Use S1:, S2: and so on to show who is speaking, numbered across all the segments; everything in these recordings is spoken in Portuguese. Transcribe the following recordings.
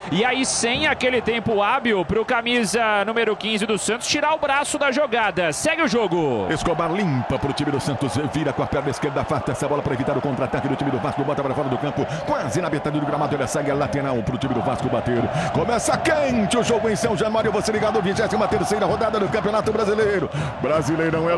S1: E aí, sem aquele tempo hábil para o camisa número 15 do Santos tirar o braço da jogada. Segue o jogo.
S2: Escobar limpa para o time do Santos. Vira com a perna esquerda, afasta essa bola para evitar o contra-ataque do time do Vasco. Bota para fora do campo, quase na metade do gramado. Ele segue a lateral para o time do Vasco bater. Começa quente o jogo em São Januário. Você ligado, 23ª rodada do Campeonato Brasileiro. Brasileirão é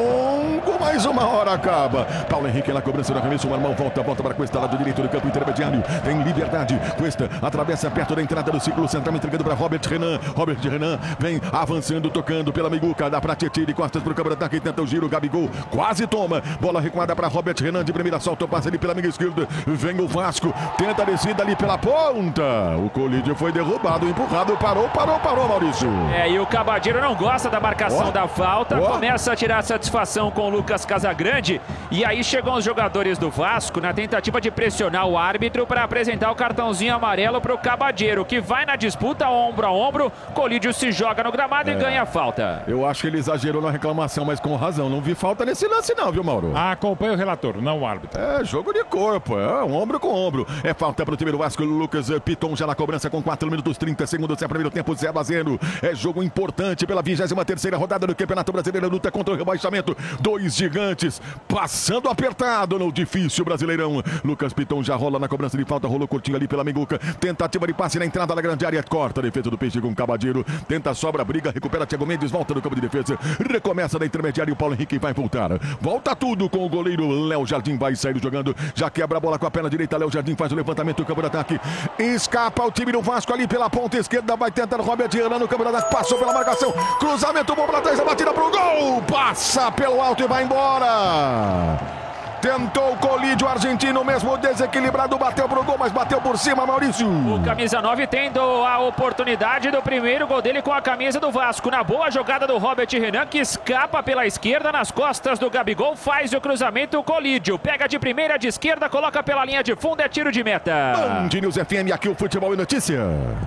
S2: longo, mais uma hora acaba. Paulo Henrique na cobrança do arremesso. O Marmão volta para Cuesta, lado direito do campo intermediário. Tem liberdade. Cuesta atravessa perto da entrada do círculo central, entregando para Robert Renan. Robert Renan vem avançando, tocando pela Miguca. Dá para Tietchan de costas para o campo de ataque. Tenta o giro. Gabigol quase toma. Bola recuada para Robert Renan de primeira. Solta o passe ali pela amiga esquerda. Vem o Vasco. Tenta a descida ali pela ponta. O Colídio foi derrubado, empurrado. Parou, Maurício.
S1: E o Cabadeiro não gosta da marcação da falta. Começa a tirar satisfação com o Lucas Casagrande. E aí chegam os jogadores do Vasco na tentativa de pressionar o árbitro para apresentar o cartãozinho amarelo para o Cabadeiro, que vai na disputa ombro a ombro. Colídio se joga no gramado e ganha a falta.
S2: Eu acho que ele exagerou na reclamação, mas com razão. Não vi falta nesse lance não, viu, Mauro?
S3: Acompanha o relator, não o árbitro.
S2: É jogo de corpo, um ombro com ombro. É falta para o time do Vasco. Lucas Piton já na cobrança com 4 minutos 30 segundos. É primeiro tempo 0-0. É jogo importante pela 23ª rodada do Campeonato Brasileiro. Luta contra o rebaixamento. Dois gigantes passando apertado no difícil Brasileirão. Lucas Piton já rola na cobrança de falta. Rolou curtinho ali pela Miguca. Tentativa de passe na entrada da grande área. Corta a defesa do Peixe com o Cabadeiro. Tenta, sobra, briga, recupera Thiago Mendes. Volta no campo de defesa. Recomeça da intermediária e o Paulo Henrique vai voltar. Volta tudo com o goleiro Léo Jardim. Vai sair jogando. Já quebra a bola com a perna direita. Léo Jardim faz o levantamento do campo de ataque. Escapa o time do Vasco ali pela ponta esquerda. Vai tentando Robert Renan no campo de ataque. Passou pela marcação. Cruzamento bom para trás. A batida pro gol. Passa pelo alto e vai embora. Tentou o Colídio argentino, mesmo desequilibrado, bateu pro gol, mas bateu por cima, Maurício.
S1: O camisa 9 tendo a oportunidade do primeiro gol dele com a camisa do Vasco. Na boa jogada do Robert Renan, que escapa pela esquerda nas costas do Gabigol, faz o cruzamento, o Colídio pega de primeira, de esquerda, coloca pela linha de fundo, é tiro de meta.
S2: Band News FM, aqui o Futebol e Notícia.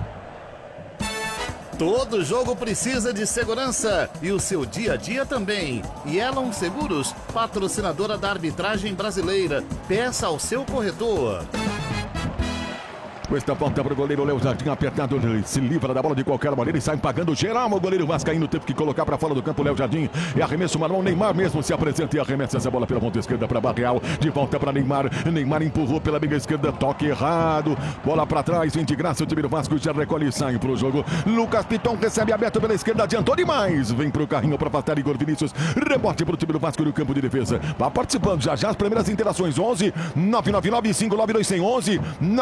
S4: Todo jogo precisa de segurança e o seu dia a dia também. Yellow Seguros, patrocinadora da arbitragem brasileira. Peça ao seu corretor.
S2: Esta falta para o goleiro Léo Jardim, apertado, se livra da bola de qualquer maneira e sai pagando geral. O goleiro vascaíno teve que colocar para fora do campo Léo Jardim. E arremesso Marlon, Neymar mesmo se apresenta e arremessa essa bola pela ponta esquerda para Barreal. De volta para Neymar. Neymar empurrou pela amiga esquerda, toque errado. Bola para trás, vem de graça o time do Vasco, já recolhe e sai para o jogo. Lucas Piton recebe aberto pela esquerda, adiantou demais. Vem para o carrinho para afastar Igor Vinícius. Rebote para o time do Vasco no campo de defesa. Vai participando já as primeiras interações. 11 999 592 11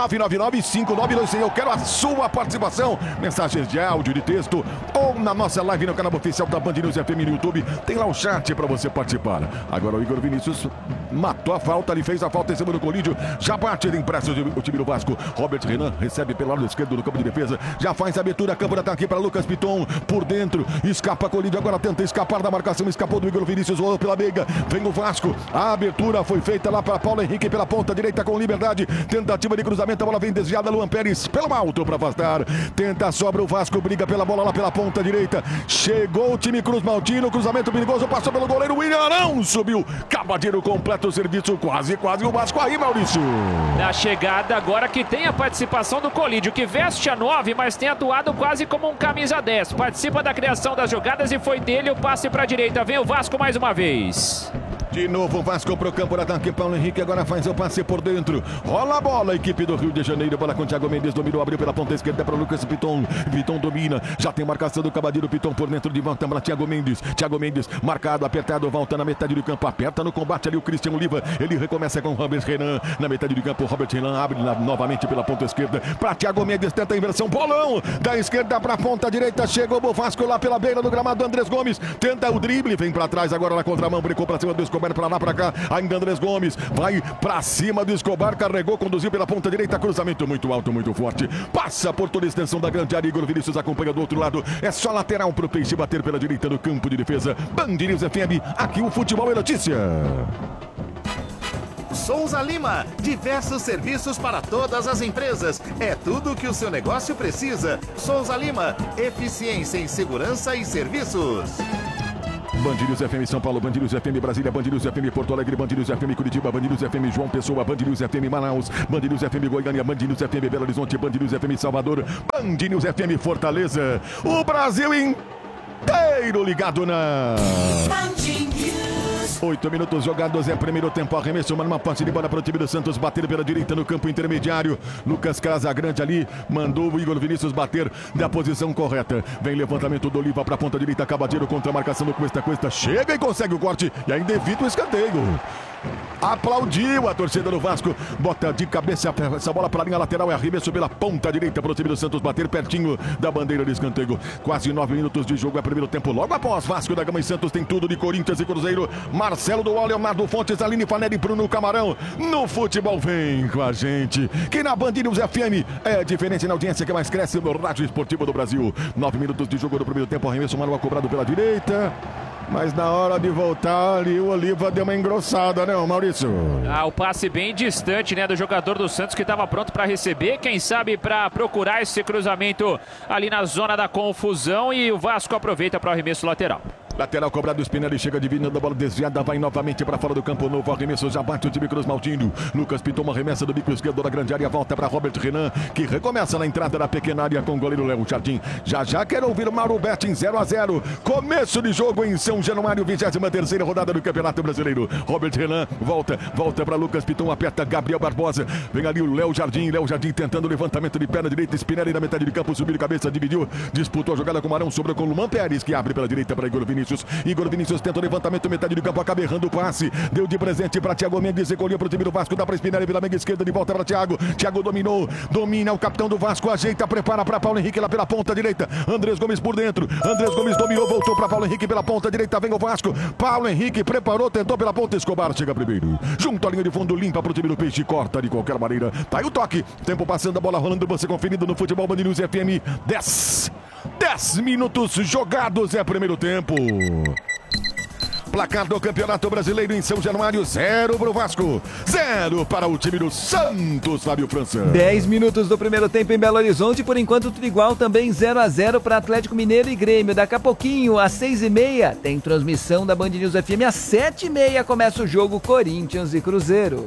S2: 999 592 100. Eu quero a sua participação. Mensagens de áudio, de texto ou na nossa live no canal oficial da Band News FM no YouTube. Tem lá o chat para você participar. Agora o Igor Vinícius matou a falta, ele fez a falta em cima do Colídio. Já bate de impresso o time do Vasco. Robert Renan recebe pelo lado esquerdo do campo de defesa. Já faz a abertura, campo de ataque para Lucas Piton. Por dentro, escapa Colídio. Agora tenta escapar da marcação. Escapou do Igor Vinícius, rolou pela meiga. Vem o Vasco. A abertura foi feita lá para Paulo Henrique pela ponta direita com liberdade. Tentativa de cruzamento, a bola vem desviada. Luan Pérez pelo alto para afastar. Tenta, sobra o Vasco, briga pela bola lá pela ponta direita. Chegou o time Cruz Maltino. Cruzamento perigoso, passou pelo goleiro. William não subiu. Cabadeiro completa o serviço. Quase o Vasco aí, Maurício.
S1: Na chegada agora que tem a participação do Colídio, que veste a 9, mas tem atuado quase como um camisa 10. Participa da criação das jogadas e foi dele o passe para a direita. Vem o Vasco mais uma vez.
S2: De novo o Vasco pro campo de ataque. Paulo Henrique agora faz o passe por dentro. Rola a bola, equipe do Rio de Janeiro. Bola com Thiago Mendes, dominou, abriu pela ponta esquerda para o Lucas Piton. Piton domina, já tem marcação do Cabadeiro. Piton por dentro, de volta para Thiago Mendes. Thiago Mendes marcado, apertado, volta na metade do campo. Aperta no combate ali o Cristian Oliva. Ele recomeça com Robert Renan. Na metade do campo, Robert Renan abre novamente pela ponta esquerda para Thiago Mendes. Tenta a inversão, bolão da esquerda para a ponta direita. Chegou o Vasco lá pela beira do gramado. Andrés Gomes tenta o drible, vem para trás agora na contramão. Brincou para cima do Escobar, para lá, para cá. Ainda Andrés Gomes vai para cima do Escobar, carregou, conduziu pela ponta direita, cruzamento muito alto, muito forte, passa por toda a extensão da grande área. Igor Vinícius acompanha do outro lado, é só lateral pro Peixe bater pela direita no campo de defesa. Band News FM, aqui o Futebol é Notícia.
S4: Souza Lima, diversos serviços para todas as empresas. É tudo o que o seu negócio precisa. Souza Lima, eficiência em segurança e serviços.
S2: Band News FM São Paulo, Band News FM Brasília, Band News FM Porto Alegre, Band News FM Curitiba, Band News FM João Pessoa, Band News FM Manaus, Band News FM Goiânia, Band News FM Belo Horizonte, Band News FM Salvador, Band News FM Fortaleza. O Brasil inteiro ligado na... 8 minutos jogados, é primeiro tempo, arremesso, uma parte de bola para o time do Santos, bater pela direita no campo intermediário, Lucas Casagrande ali, mandou o Igor Vinícius bater da posição correta, vem levantamento do Oliva para a ponta direita, Cabadeiro contra a marcação do Cuesta, chega e consegue o corte, e ainda evita o escanteio. Aplaudiu a torcida do Vasco, bota de cabeça essa bola para a linha lateral, é arremesso pela ponta direita para o time do Santos bater pertinho da bandeira de escanteio. Quase 9 minutos de jogo, é primeiro tempo, logo após Vasco da Gama e Santos tem tudo de Corinthians e Cruzeiro. Marcelo do Leonardo Fontes, Aline Fanelli, Bruno Camarão, no futebol vem com a gente, que na Band News FM é diferente na audiência que mais cresce no rádio esportivo do Brasil. 9 minutos de jogo do primeiro tempo, arremesso manual cobrado pela direita. Mas na hora de voltar ali, o Oliva deu uma engrossada, né, Maurício?
S1: O passe bem distante, né, do jogador do Santos que estava pronto para receber. Quem sabe para procurar esse cruzamento ali na zona da confusão. E o Vasco aproveita para o arremesso lateral.
S2: Lateral cobrado, Spinelli chega dividindo a bola desviada, vai novamente para fora do campo, novo arremesso, já bate o time Cruz Maltino. Lucas pintou uma remessa do bico esquerdo da grande área, volta para Robert Renan, que recomeça na entrada da pequena área com o goleiro Léo Jardim. Já quero ouvir o Mauro Betting, 0-0. Começo de jogo em São Januário, 23ª rodada do Campeonato Brasileiro. Robert Renan volta para Lucas Piton, aperta Gabriel Barbosa. Vem ali o Léo Jardim tentando levantamento de perna direita, Spinelli na metade de campo, subiu de cabeça, dividiu, disputou a jogada com o Marão, sobrou com o Luman Pérez, que abre pela direita para Igor Vinícius. Igor Vinícius tenta o levantamento, metade do campo, acaba errando o passe. Deu de presente para Thiago Mendes, recolheu para o time do Vasco, dá para Spinelli pela meia esquerda, de volta para Thiago. Thiago domina o capitão do Vasco, ajeita, prepara para Paulo Henrique lá pela ponta direita. Andrés Gomes por dentro. Andrés Gomes dominou, voltou para Paulo Henrique pela ponta direita, vem o Vasco. Paulo Henrique preparou, tentou pela ponta, Escobar chega primeiro. Junto à linha de fundo, limpa para o time do Peixe, corta de qualquer maneira. Tá aí o toque. Tempo passando, a bola rolando, você conferindo no futebol Band News FM. 10 minutos jogados, é primeiro tempo. Placar do Campeonato Brasileiro em São Januário, 0 para o Vasco, 0 para o time do Santos, Fábio França.
S5: 10 minutos do primeiro tempo em Belo Horizonte, por enquanto tudo igual, também 0-0 para Atlético Mineiro e Grêmio. Daqui a pouquinho, às 6h30, tem transmissão da Band News FM, às 7h30 começa o jogo Corinthians e Cruzeiro.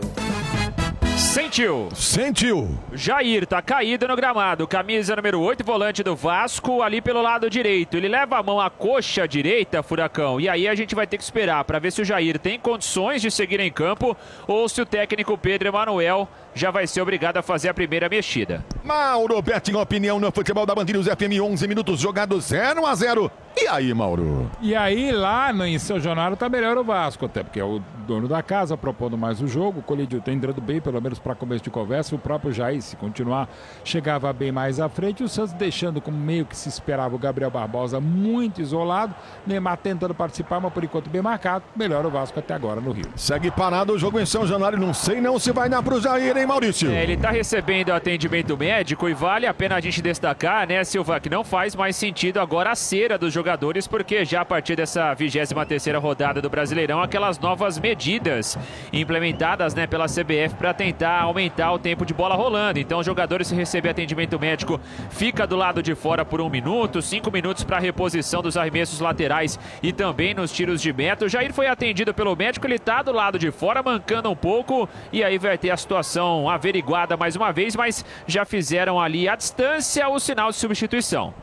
S1: Sentiu. Jair tá caído no gramado. Camisa número 8, volante do Vasco, ali pelo lado direito. Ele leva a mão à coxa direita, Furacão. E aí a gente vai ter que esperar para ver se o Jair tem condições de seguir em campo ou se o técnico Pedro Emanuel já vai ser obrigado a fazer a primeira mexida.
S2: Mauro Betting, opinião no futebol da Band News FM, 11 minutos jogados, 0-0. E aí, Mauro?
S3: E aí, lá em São Januário tá melhor o Vasco, até porque é o dono da casa propondo mais o jogo. O Colidio tá entrando bem, pelo menos para começo de conversa. O próprio Jair, se continuar, chegava bem mais à frente. O Santos deixando como meio que se esperava o Gabriel Barbosa muito isolado. Neymar tentando participar, mas por enquanto bem marcado. Melhor o Vasco até agora no Rio.
S2: Segue parado o jogo em São Januário. Não sei não se vai dar pro Jair, hein, Maurício?
S1: Ele tá recebendo atendimento médico e vale a pena a gente destacar, né, Silva, que não faz mais sentido agora a cera dos jogadores, porque já a partir dessa 23ª rodada do Brasileirão, aquelas novas medidas implementadas, né, pela CBF para tentar aumentar o tempo de bola rolando. Então os jogadores, se receber atendimento médico, fica do lado de fora por 1 minuto, 5 minutos para reposição dos arremessos laterais e também nos tiros de meta. O Jair foi atendido pelo médico, ele tá do lado de fora, mancando um pouco, e aí vai ter a situação averiguada mais uma vez, mas já fizeram ali à distância o sinal de substituição.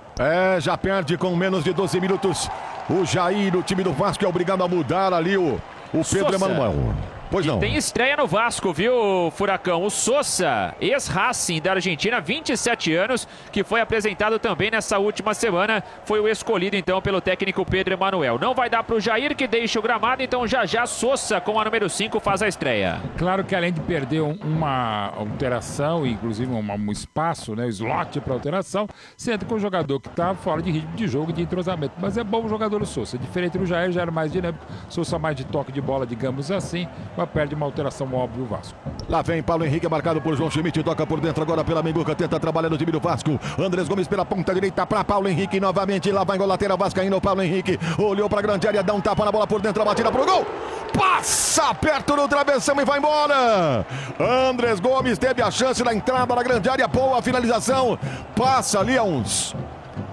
S2: Já perde com menos de 12 minutos. O Jair, o time do Vasco, é obrigado a mudar ali o Pedro Emanuel. Pois não.
S1: E tem estreia no Vasco, viu, Furacão? O Sosa, ex-Racing da Argentina, 27 anos, que foi apresentado também nessa última semana, foi o escolhido então pelo técnico Pedro Emanuel. Não vai dar para o Jair, que deixa o gramado, então já Sosa, com a número 5, faz a estreia.
S3: Claro que além de perder uma alteração, inclusive um espaço, né, slot para alteração, você entra com um jogador que está fora de ritmo de jogo, de entrosamento. Mas é bom o jogador o Sosa, diferente do Jair, já era mais dinâmico, Sosa mais de toque de bola, digamos assim, mas perde uma alteração óbvia o Vasco.
S2: Lá vem Paulo Henrique, marcado por João Schmidt, toca por dentro agora pela Menguca, tenta trabalhar no time do Vasco. Andrés Gomes pela ponta direita para Paulo Henrique novamente, lá vai o lateral vascaíno, Paulo Henrique olhou para a grande área, dá um tapa na bola por dentro, a batida pro gol, passa perto do travessão e vai embora. Andrés Gomes teve a chance da entrada na grande área, boa finalização, passa ali a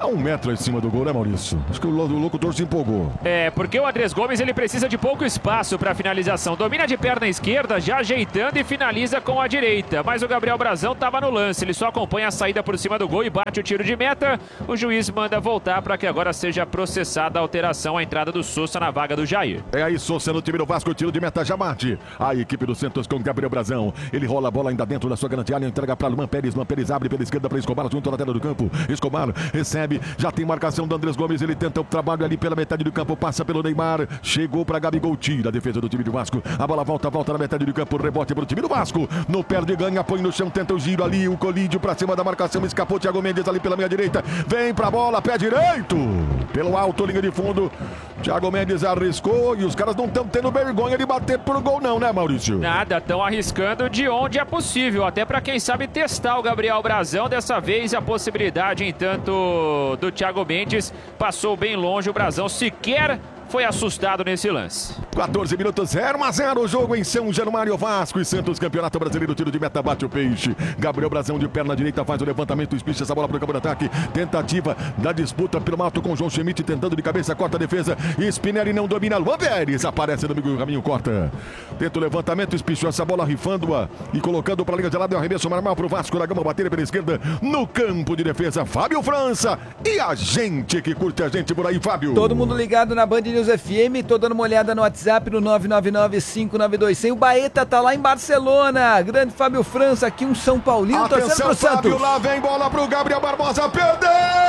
S2: a 1 metro em cima do gol, né, Maurício? Acho que o locutor se empolgou.
S1: Porque o Andrés Gomes ele precisa de pouco espaço para finalização. Domina de perna esquerda, já ajeitando e finaliza com a direita. Mas o Gabriel Brazão estava no lance. Ele só acompanha a saída por cima do gol e bate o tiro de meta. O juiz manda voltar para que agora seja processada a alteração, a entrada do Sousa na vaga do Jair.
S2: É aí, Sousa no time do Vasco, tiro de meta, já bate. A equipe do Santos com Gabriel Brazão. Ele rola a bola ainda dentro da sua grande área, entrega para Luan Pérez. Luan Pérez abre pela esquerda para Escobar, junto na tela do campo. Escobar recebe, já tem marcação do Andrés Gomes. Ele tenta o trabalho ali pela metade do campo, passa pelo Neymar. Chegou para Gabigol, tira a defesa do time do Vasco. A bola volta na metade do campo, rebote para o time do Vasco. No perde, ganha, põe no chão, tenta o giro ali. O colídio para cima da marcação, escapou Thiago Mendes ali pela meia direita. Vem pra bola, pé direito. Pelo alto, linha de fundo. Thiago Mendes arriscou e os caras não estão tendo vergonha de bater pro gol não, né, Maurício?
S1: Nada, estão arriscando de onde é possível, até para quem sabe testar o Gabriel Brazão. Dessa vez a possibilidade, entanto, do Thiago Mendes passou bem longe. O Brazão sequer foi assustado nesse lance.
S2: 14 minutos, 0-0 o jogo em São Januário. Vasco e Santos, Campeonato Brasileiro, tiro de meta, bate o peixe. Gabriel Brazão de perna direita faz o levantamento, espicha essa bola para o campo de ataque. Tentativa da disputa pelo mato com João Schmidt, tentando de cabeça, corta a defesa. Spinelli não domina, Luan Pérez aparece no meio do caminho, corta. Tenta o levantamento, espichou essa bola, rifando-a e colocando para a linha de lado. E o arremesso normal para o Vasco da Gama, bater pela esquerda. No campo de defesa, Fábio França. E a gente que curte a gente por aí, Fábio.
S5: Todo mundo ligado na Band News FM, tô dando uma olhada no WhatsApp no 999-592-100. O Baeta tá lá em Barcelona. Grande Fábio França, aqui um São Paulino torcendo pro
S2: Fábio,
S5: Santos.
S2: lá vem bola pro Gabriel Barbosa, perdeu!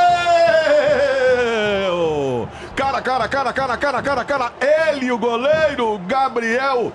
S2: Cara, ele, o goleiro, Gabriel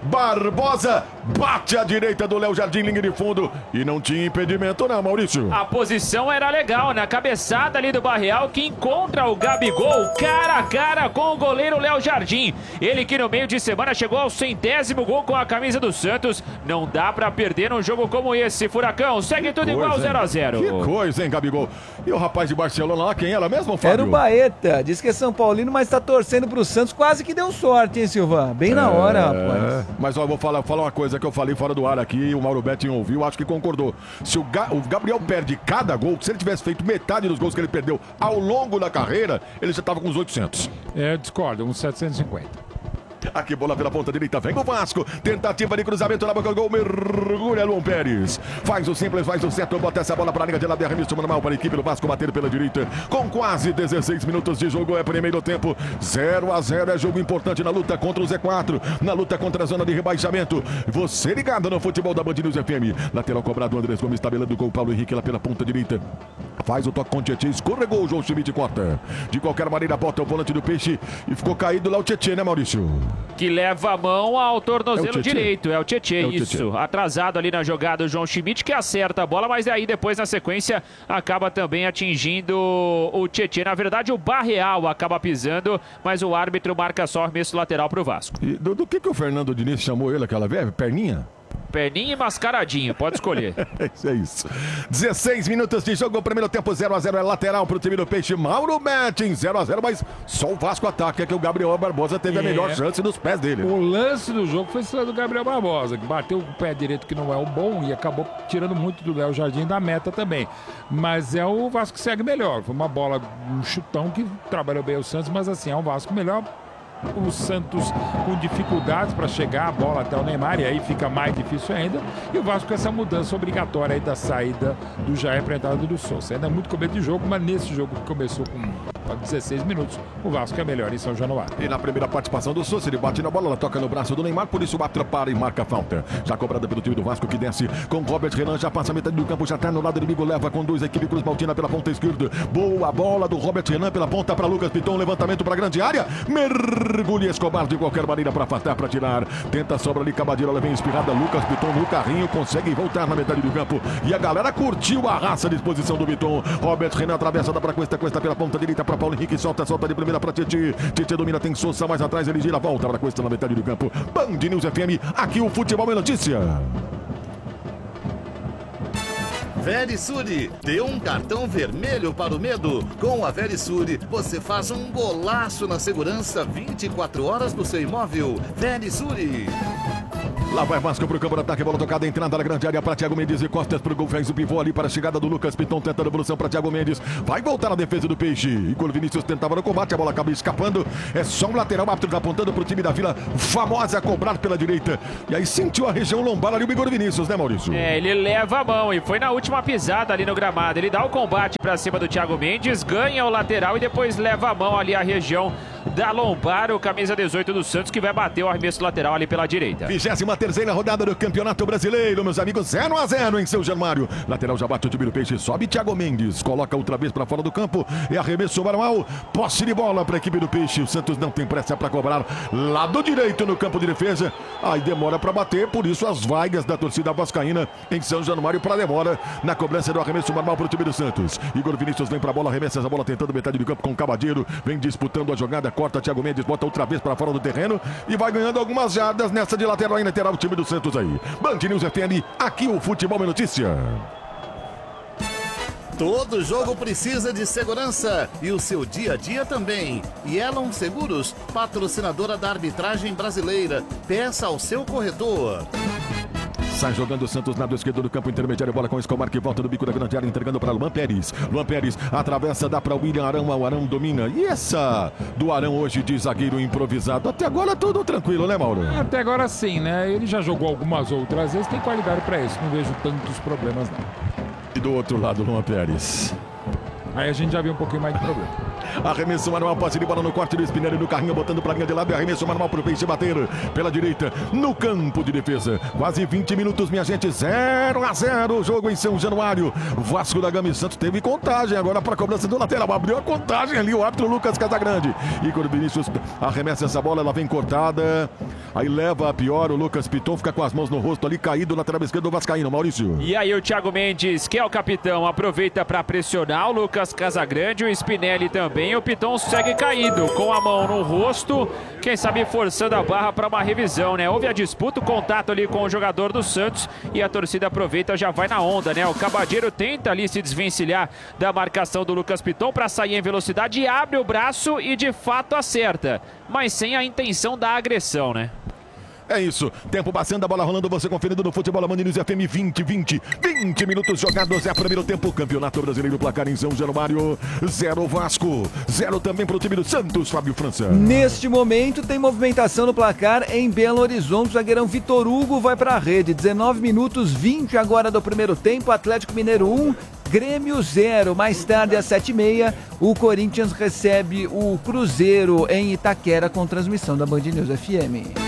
S2: Barbosa, bate à direita do Léo Jardim, linha de fundo, e não tinha impedimento não, Maurício.
S1: A posição era legal, na cabeçada ali do Barreal, que encontra o Gabigol cara a cara com o goleiro Léo Jardim. Ele que no meio de semana chegou ao 100º gol com a camisa do Santos. Não dá pra perder num jogo como esse, Furacão. Segue tudo igual, 0-0.
S2: Que coisa, hein, Gabigol? E o rapaz de Barcelona lá, quem era mesmo, Fábio?
S5: Era o Baeta, diz que é São Paulino, mas tá torcendo pro Santos. Quase que deu sorte, hein, Silva? Bem na hora, rapaz.
S2: Mas ó, eu vou falar uma coisa que eu falei fora do ar aqui, o Mauro Betting ouviu, acho que concordou. Se o Gabriel perde cada gol, se ele tivesse feito metade dos gols que ele perdeu ao longo da carreira, ele já tava com uns 800.
S3: Discordo, uns 750.
S2: Aqui, bola pela ponta direita, vem o Vasco. Tentativa de cruzamento na boca do gol, mergulha Luan Pérez. Faz o simples, faz o certo, bota essa bola para a linha de lado, arremesso normal para a equipe do Vasco bater pela direita. Com quase 16 minutos de jogo, é primeiro tempo, 0-0, é jogo importante na luta contra o Z4, na luta contra a zona de rebaixamento. Você ligado no futebol da Band News FM. Lateral cobrado, Andrés Gomes tabelando com o Paulo Henrique lá pela ponta direita. Faz o toque com o Tietê, escorregou o João Schmidt, corta. De qualquer maneira, bota o volante do Peixe e ficou caído lá o Tietê, né, Maurício?
S1: Que leva a mão ao tornozelo direito. É o Tietê, isso.
S2: Tietê.
S1: Atrasado ali na jogada o João Schmidt, que acerta a bola, mas aí depois na sequência acaba também atingindo o Tietê. Na verdade o Barreal acaba pisando, mas o árbitro marca só arremesso lateral pro Vasco.
S2: E do que o Fernando Diniz chamou ele aquela vez? Perninha?
S1: Perninha e mascaradinho, pode escolher.
S2: É isso. 16 minutos de jogo, primeiro tempo 0-0, é lateral pro time do Peixe. Mauro Betting, 0-0, mas só o Vasco ataca, que o Gabriel Barbosa teve a melhor chance nos pés dele.
S3: O lance do jogo foi do Gabriel Barbosa, que bateu com o pé direito, que não é o bom, e acabou tirando muito do Léo Jardim da meta também. Mas é o Vasco que segue melhor. Foi uma bola, um chutão que trabalhou bem o Santos, mas assim, é um Vasco melhor. O Santos com dificuldades para chegar a bola até o Neymar, e aí fica mais difícil ainda. E o Vasco com essa mudança obrigatória aí da saída do Jair para a entrada do Sousa. Ainda é muito começo de jogo, mas nesse jogo que começou com 16 minutos, o Vasco é melhor em São Januário.
S2: E na primeira participação do Sousa, ele bate na bola, ela toca no braço do Neymar, por isso o árbitro para e marca a falta. Já cobrada pelo time do Vasco, que desce com Robert Renan, já passa a metade do campo, já está no lado inimigo, leva com dois, a equipe Cruz Maltina pela ponta esquerda. Boa bola do Robert Renan pela ponta para Lucas Piton, levantamento para a grande área, mergulha Escobar de qualquer maneira para afastar, para tirar. Tenta a sobra ali, Cabadeira, ela vem espirrada. Lucas Piton no carrinho, consegue voltar na metade do campo. E a galera curtiu a raça de disposição do Piton. Robert Renan atravessa, dá para Cuesta pela ponta direita para Paulo Henrique. Solta de primeira para Tietê. Tietê domina, tem Sousa mais atrás, ele gira, volta para Cuesta na metade do campo. Band News FM, aqui o futebol é notícia.
S4: Verisure, dê um cartão vermelho para o medo. Com a Verisure, você faz um golaço na segurança 24 horas do seu imóvel. Verisure.
S2: Lá vai Vasco pro campo de ataque, bola tocada, entrada na grande área para Thiago Mendes e costas pro gol, fez o pivô ali para a chegada do Lucas Piton, tenta a devolução para Thiago Mendes, vai voltar na defesa do Peixe. Igor Vinícius tentava no combate, a bola acaba escapando, é só um lateral, o árbitro apontando pro time da Vila, famosa a cobrar pela direita. E aí sentiu a região lombar ali o Igor Vinícius, né, Maurício?
S1: Ele leva a mão e foi na última pisada ali no gramado. Ele dá o combate para cima do Thiago Mendes, ganha o lateral e depois leva a mão ali a região da lombar, o camisa 18 do Santos, que vai bater o arremesso lateral ali pela direita.
S2: 23ª rodada do Campeonato Brasileiro, meus amigos, 0-0 em São Januário. Lateral já bate o time do Peixe, sobe Thiago Mendes, coloca outra vez para fora do campo, e arremesso manual, posse de bola para a equipe do Peixe. O Santos não tem pressa para cobrar, lado direito no campo de defesa, aí demora para bater, por isso as vaias da torcida vascaína em São Januário para demora na cobrança do arremesso manual para o time do Santos. Igor Vinícius vem para a bola, arremessa essa bola tentando metade do campo com o Cavadeiro, vem disputando a jogada, corta Thiago Mendes, bota outra vez para fora do terreno e vai ganhando algumas jardas nessa de lateral, ainda terá o time do Santos aí. Band News FM, aqui o futebol é notícia.
S4: Todo jogo precisa de segurança e o seu dia a dia também. E Elon Seguros, patrocinadora da arbitragem brasileira. Peça ao seu corretor.
S2: Sai jogando o Santos, lado esquerdo do campo intermediário, bola com o Escobar que volta do bico da grande área, entregando para Luan Pérez. Luan Pérez atravessa, dá para o William Arão, o Arão domina. E essa do Arão hoje de zagueiro improvisado? Até agora tudo tranquilo, né, Mauro?
S3: Até agora sim, né? Ele já jogou algumas outras vezes, tem qualidade para isso, não vejo tantos problemas não.
S2: E do outro lado, Luan Pérez.
S3: Aí a gente já viu um pouquinho mais de problema.
S2: Arremesso manual, passe de bola no corte do Spinelli, no carrinho, botando pra linha de lado. Arremesso manual pro Peixe bater pela direita, no campo de defesa. Quase 20 minutos, minha gente, 0-0 o jogo em São Januário. Vasco da Gama e Santos teve contagem agora para a cobrança do lateral. Abriu a contagem ali o árbitro Lucas Casagrande. Igor Vinícius arremessa essa bola, ela vem cortada. Aí leva a pior, o Lucas Piton fica com as mãos no rosto ali, caído, lateral esquerdo do Vascaíno, Maurício.
S1: E aí o Thiago Mendes, que é o capitão, aproveita para pressionar o Lucas Casagrande, o Spinelli também. O Piton segue caído, com a mão no rosto, quem sabe forçando a barra para uma revisão, né? Houve a disputa, o contato ali com o jogador do Santos e a torcida aproveita, já vai na onda, né? O Cavadeiro tenta ali se desvencilhar da marcação do Lucas Piton para sair em velocidade e abre o braço e de fato acerta, mas sem a intenção da agressão, né?
S2: É isso, tempo passando, a bola rolando, você conferindo no Futebol Band News FM 20 minutos jogados, é primeiro tempo, Campeonato Brasileiro, placar em São Januário, 0 Vasco, 0 também para o time do Santos, Fábio França.
S5: Neste momento tem movimentação no placar em Belo Horizonte, o zagueirão Vitor Hugo vai para a rede, 19 minutos 20 agora do primeiro tempo, Atlético Mineiro 1, Grêmio 0, mais tarde às 7h30, o Corinthians recebe o Cruzeiro em Itaquera com transmissão da Band News FM.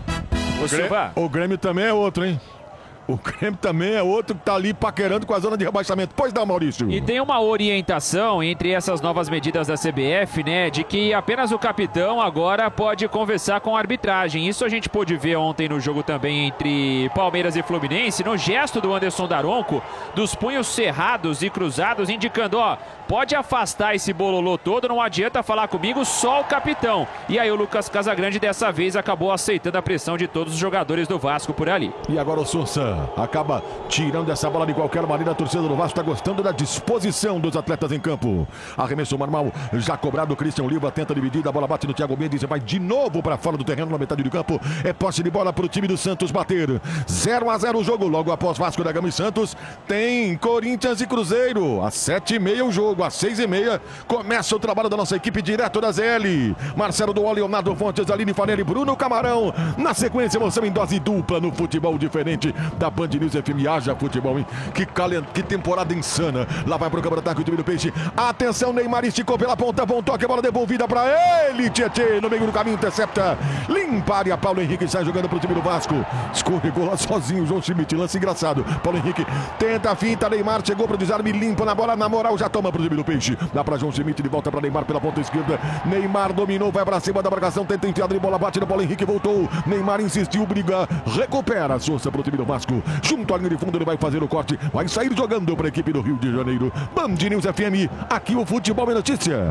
S2: O Grêmio também é outro, hein? O Grêmio também é outro que tá ali paquerando com a zona de rebaixamento. Pois não, Maurício.
S1: E tem uma orientação entre essas novas medidas da CBF, né? De que apenas o capitão agora pode conversar com a arbitragem. Isso a gente pôde ver ontem no jogo também entre Palmeiras e Fluminense, no gesto do Anderson Daronco, dos punhos cerrados e cruzados, indicando, ó, pode afastar esse bololô todo, não adianta falar comigo, só o capitão. E aí o Lucas Casagrande dessa vez acabou aceitando a pressão de todos os jogadores do Vasco por ali.
S2: E agora o Sousa acaba tirando essa bola de qualquer maneira. A torcida do Vasco está gostando da disposição dos atletas em campo. Arremesso normal, já cobrado. Christian Oliva tenta dividir, a bola bate no Thiago Mendes e vai de novo para fora do terreno, na metade do campo. É posse de bola para o time do Santos bater. 0-0 o jogo. Logo após Vasco da Gama e Santos, tem Corinthians e Cruzeiro. Às 7h30 o jogo, às 6h30 começa o trabalho da nossa equipe direto da ZL. Marcelo Duol, Leonardo Fontes, Aline Fanelli, Bruno Camarão. Na sequência, emoção em dose dupla no futebol diferente da Band News FM. Haja futebol, hein? Que temporada insana. Lá vai pro campo de ataque o time do Peixe. Atenção, Neymar esticou pela ponta, bom toque, a bola devolvida pra ele, Tietê, no meio do caminho, intercepta, limpa a área, Paulo Henrique sai jogando pro time do Vasco, escorregou lá sozinho, João Schmidt, lance engraçado, Paulo Henrique tenta a finta, Neymar chegou pro desarme, limpa na bola, na moral, já toma pro time do Peixe, dá pra João Schmidt, de volta pra Neymar pela ponta esquerda, Neymar dominou, vai pra cima da marcação, tenta enfiar de bola, bate no Paulo Henrique, voltou, Neymar insistiu, briga, recupera a força pro time do Vasco, junto à linha de fundo ele vai fazer o corte, vai sair jogando para a equipe do Rio de Janeiro. Band News FM, aqui o futebol é notícia.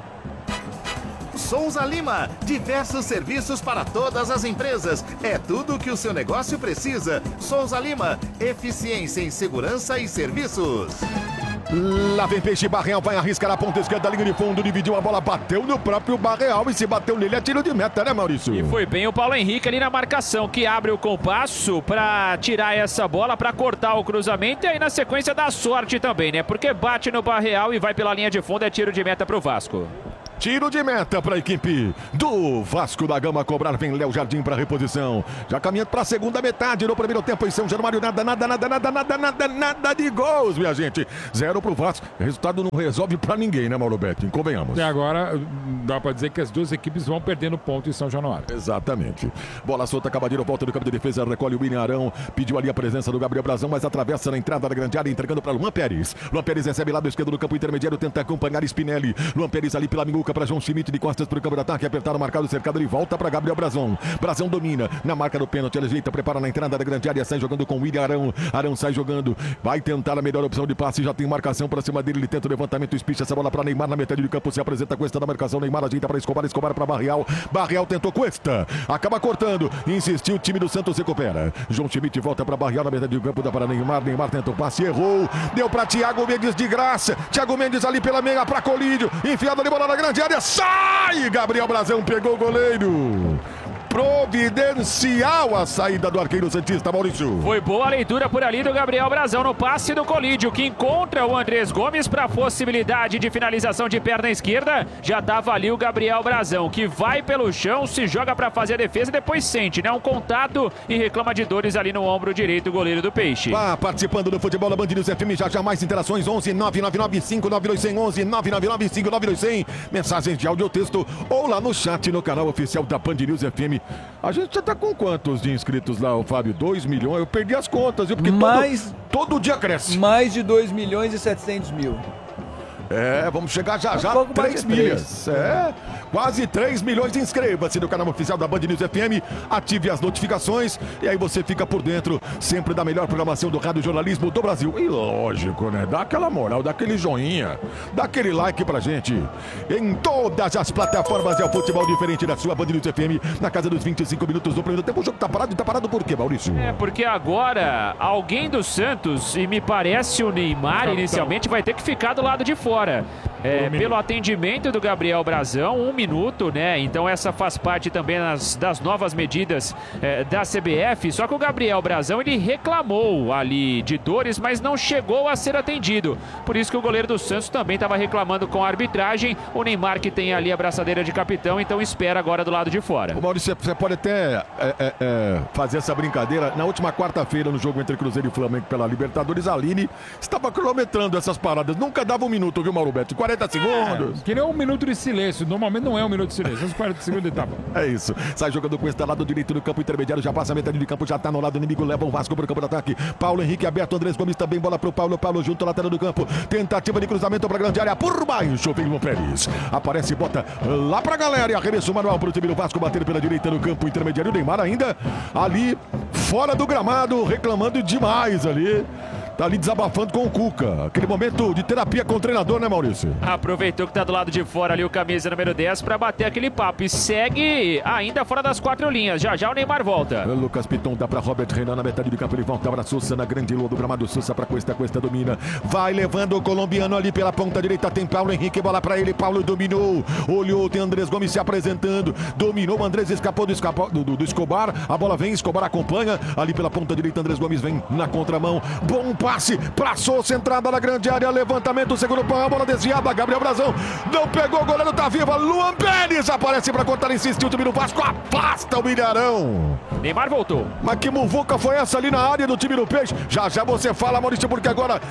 S4: Souza Lima, diversos serviços para todas as empresas. É tudo o que o seu negócio precisa. Souza Lima, eficiência em segurança e serviços.
S2: Lá vem Peixe, Barreal vai arriscar a ponta esquerda, linha de fundo, dividiu a bola, bateu no próprio Barreal e se bateu nele é tiro de meta, né, Maurício?
S1: E foi bem o Paulo Henrique ali na marcação, que abre o compasso para tirar essa bola, para cortar o cruzamento e aí na sequência dá sorte também, né? Porque bate no Barreal e vai pela linha de fundo, é tiro de meta pro Vasco.
S2: Tiro de meta para a equipe do Vasco da Gama cobrar. Vem Léo Jardim para reposição. Já caminhando para a segunda metade no primeiro tempo em São Januário. Nada de gols, minha gente. 0 para o Vasco. Resultado não resolve para ninguém, né, Mauro Betti? Convenhamos.
S3: E agora dá para dizer que as duas equipes vão perdendo ponto em São Januário.
S2: Exatamente. Bola solta, Cavadeiro volta do campo de defesa. Recolhe o William Arão. Pediu ali a presença do Gabriel Brazão, mas atravessa na entrada da grande área, entregando para Luan Pérez. Luan Pérez recebe lado esquerdo do campo intermediário. Tenta acompanhar Spinelli. Luan Pérez ali pela minguca para João Schmidt de costas para o campo de ataque, apertado, marcado, cercado, ele volta para Gabriel Brazão. Brazão domina na marca do pênalti, ele ajeita, prepara na entrada da grande área, sai jogando com o William Arão. Arão sai jogando, vai tentar a melhor opção de passe, já tem marcação para cima dele, ele tenta o levantamento, espicha essa bola para Neymar na metade do campo, se apresenta Cuesta da marcação, Neymar ajeita para Escobar, Escobar para Barreal, Barreal tentou Cuesta, acaba cortando, insistiu, o time do Santos recupera. João Schmidt volta para Barreal na metade do campo, dá para Neymar, Neymar tenta o passe, errou, deu para Thiago Mendes de graça, Thiago Mendes ali pela meia para Colídio, enfiada de bola na grande área, sai! Gabriel Brazão pegou o goleiro. Providencial a saída do arqueiro santista, Maurício.
S1: Foi boa a leitura por ali do Gabriel Brazão no passe do Colídio, que encontra o Andrés Gomes para possibilidade de finalização de perna esquerda. Já estava ali o Gabriel Brazão, que vai pelo chão, se joga para fazer a defesa e depois sente, né? Um contato e reclama de dores ali no ombro direito, o goleiro do Peixe.
S2: Vá participando do futebol da Band News FM, já mais interações, 11 999 592 11 999 592 mensagens de áudio ou texto ou lá no chat no canal oficial da Band News FM. A gente já tá com quantos de inscritos lá, o Fábio? 2 milhões? Eu perdi as contas, viu? Porque todo dia cresce.
S5: Mais de 2 milhões e 700 mil.
S2: É, vamos chegar já 3 milhas. Quase 3 milhões. Inscreva-se no canal oficial da Band News FM, ative as notificações e aí você fica por dentro sempre da melhor programação do rádio jornalismo do Brasil. E lógico, né? Dá aquela moral, dá aquele joinha, dá aquele like pra gente. Em todas as plataformas é o futebol diferente da sua Band News FM, na casa dos 25 minutos do primeiro tempo. O jogo tá parado por quê, Maurício?
S1: É, porque agora alguém do Santos, e me parece o Neymar inicialmente, vai ter que ficar do lado de fora. Pelo atendimento do Gabriel Brazão, 1 minuto, né? Então essa faz parte também das novas medidas da CBF. Só que o Gabriel Brazão, ele reclamou ali de dores, mas não chegou a ser atendido. Por isso que o goleiro do Santos também estava reclamando com a arbitragem. O Neymar, que tem ali a braçadeira de capitão, então espera agora do lado de fora.
S2: Ô Maurício, você pode até fazer essa brincadeira. Na última quarta-feira, no jogo entre Cruzeiro e Flamengo pela Libertadores, a Aline estava cronometrando essas paradas. Nunca dava 1 minuto, viu, Mauro Betti? 40 segundos.
S3: Que nem 1 minuto de silêncio. Normalmente não é 1 minuto de silêncio. Uns 40 segundos e tá bom.
S2: É isso. Sai jogando com esse lado direito do campo intermediário. Já passa a metade de campo. Já tá no lado inimigo. Leva o Vasco pro campo de ataque. Paulo Henrique aberto. Andrés Gomes também. Bola pro Paulo. Paulo junto à lateral do campo. Tentativa de cruzamento pra grande área. Por baixo. Vem o Pérez. Aparece e bota lá pra galera. E arremesso manual pro time do Vasco. Bater pela direita no campo intermediário. O Neymar ainda ali fora do gramado. Reclamando demais ali. Tá ali desabafando com o Cuca. Aquele momento de terapia com o treinador, né, Maurício?
S1: Aproveitou que tá do lado de fora ali o camisa número 10 para bater aquele papo. E segue ainda fora das 4 linhas. Já o Neymar volta.
S2: Lucas Piton dá pra Robert Renan na metade do campo. Ele volta para Sousa na grande lua do gramado. Sousa pra Cuesta. Cuesta domina. Vai levando o colombiano ali pela ponta direita. Tem Paulo Henrique. Bola pra ele. Paulo dominou. Olhou. Tem Andrés Gomes se apresentando. Dominou. O Andrés escapou do Escobar. A bola vem. Escobar acompanha. Ali pela ponta direita. Andrés Gomes vem na contramão. Bom passe pra Sousa, entrada na grande área, levantamento, segundo pão, a bola desviada, Gabriel Brazão não pegou, o goleiro tá vivo, Luan Pérez aparece pra cortar, insistiu, o time do Vasco afasta o Milharão.
S1: Neymar voltou.
S2: Mas que muvuca foi essa ali na área do time do Peixe? Já você fala, Maurício, porque agora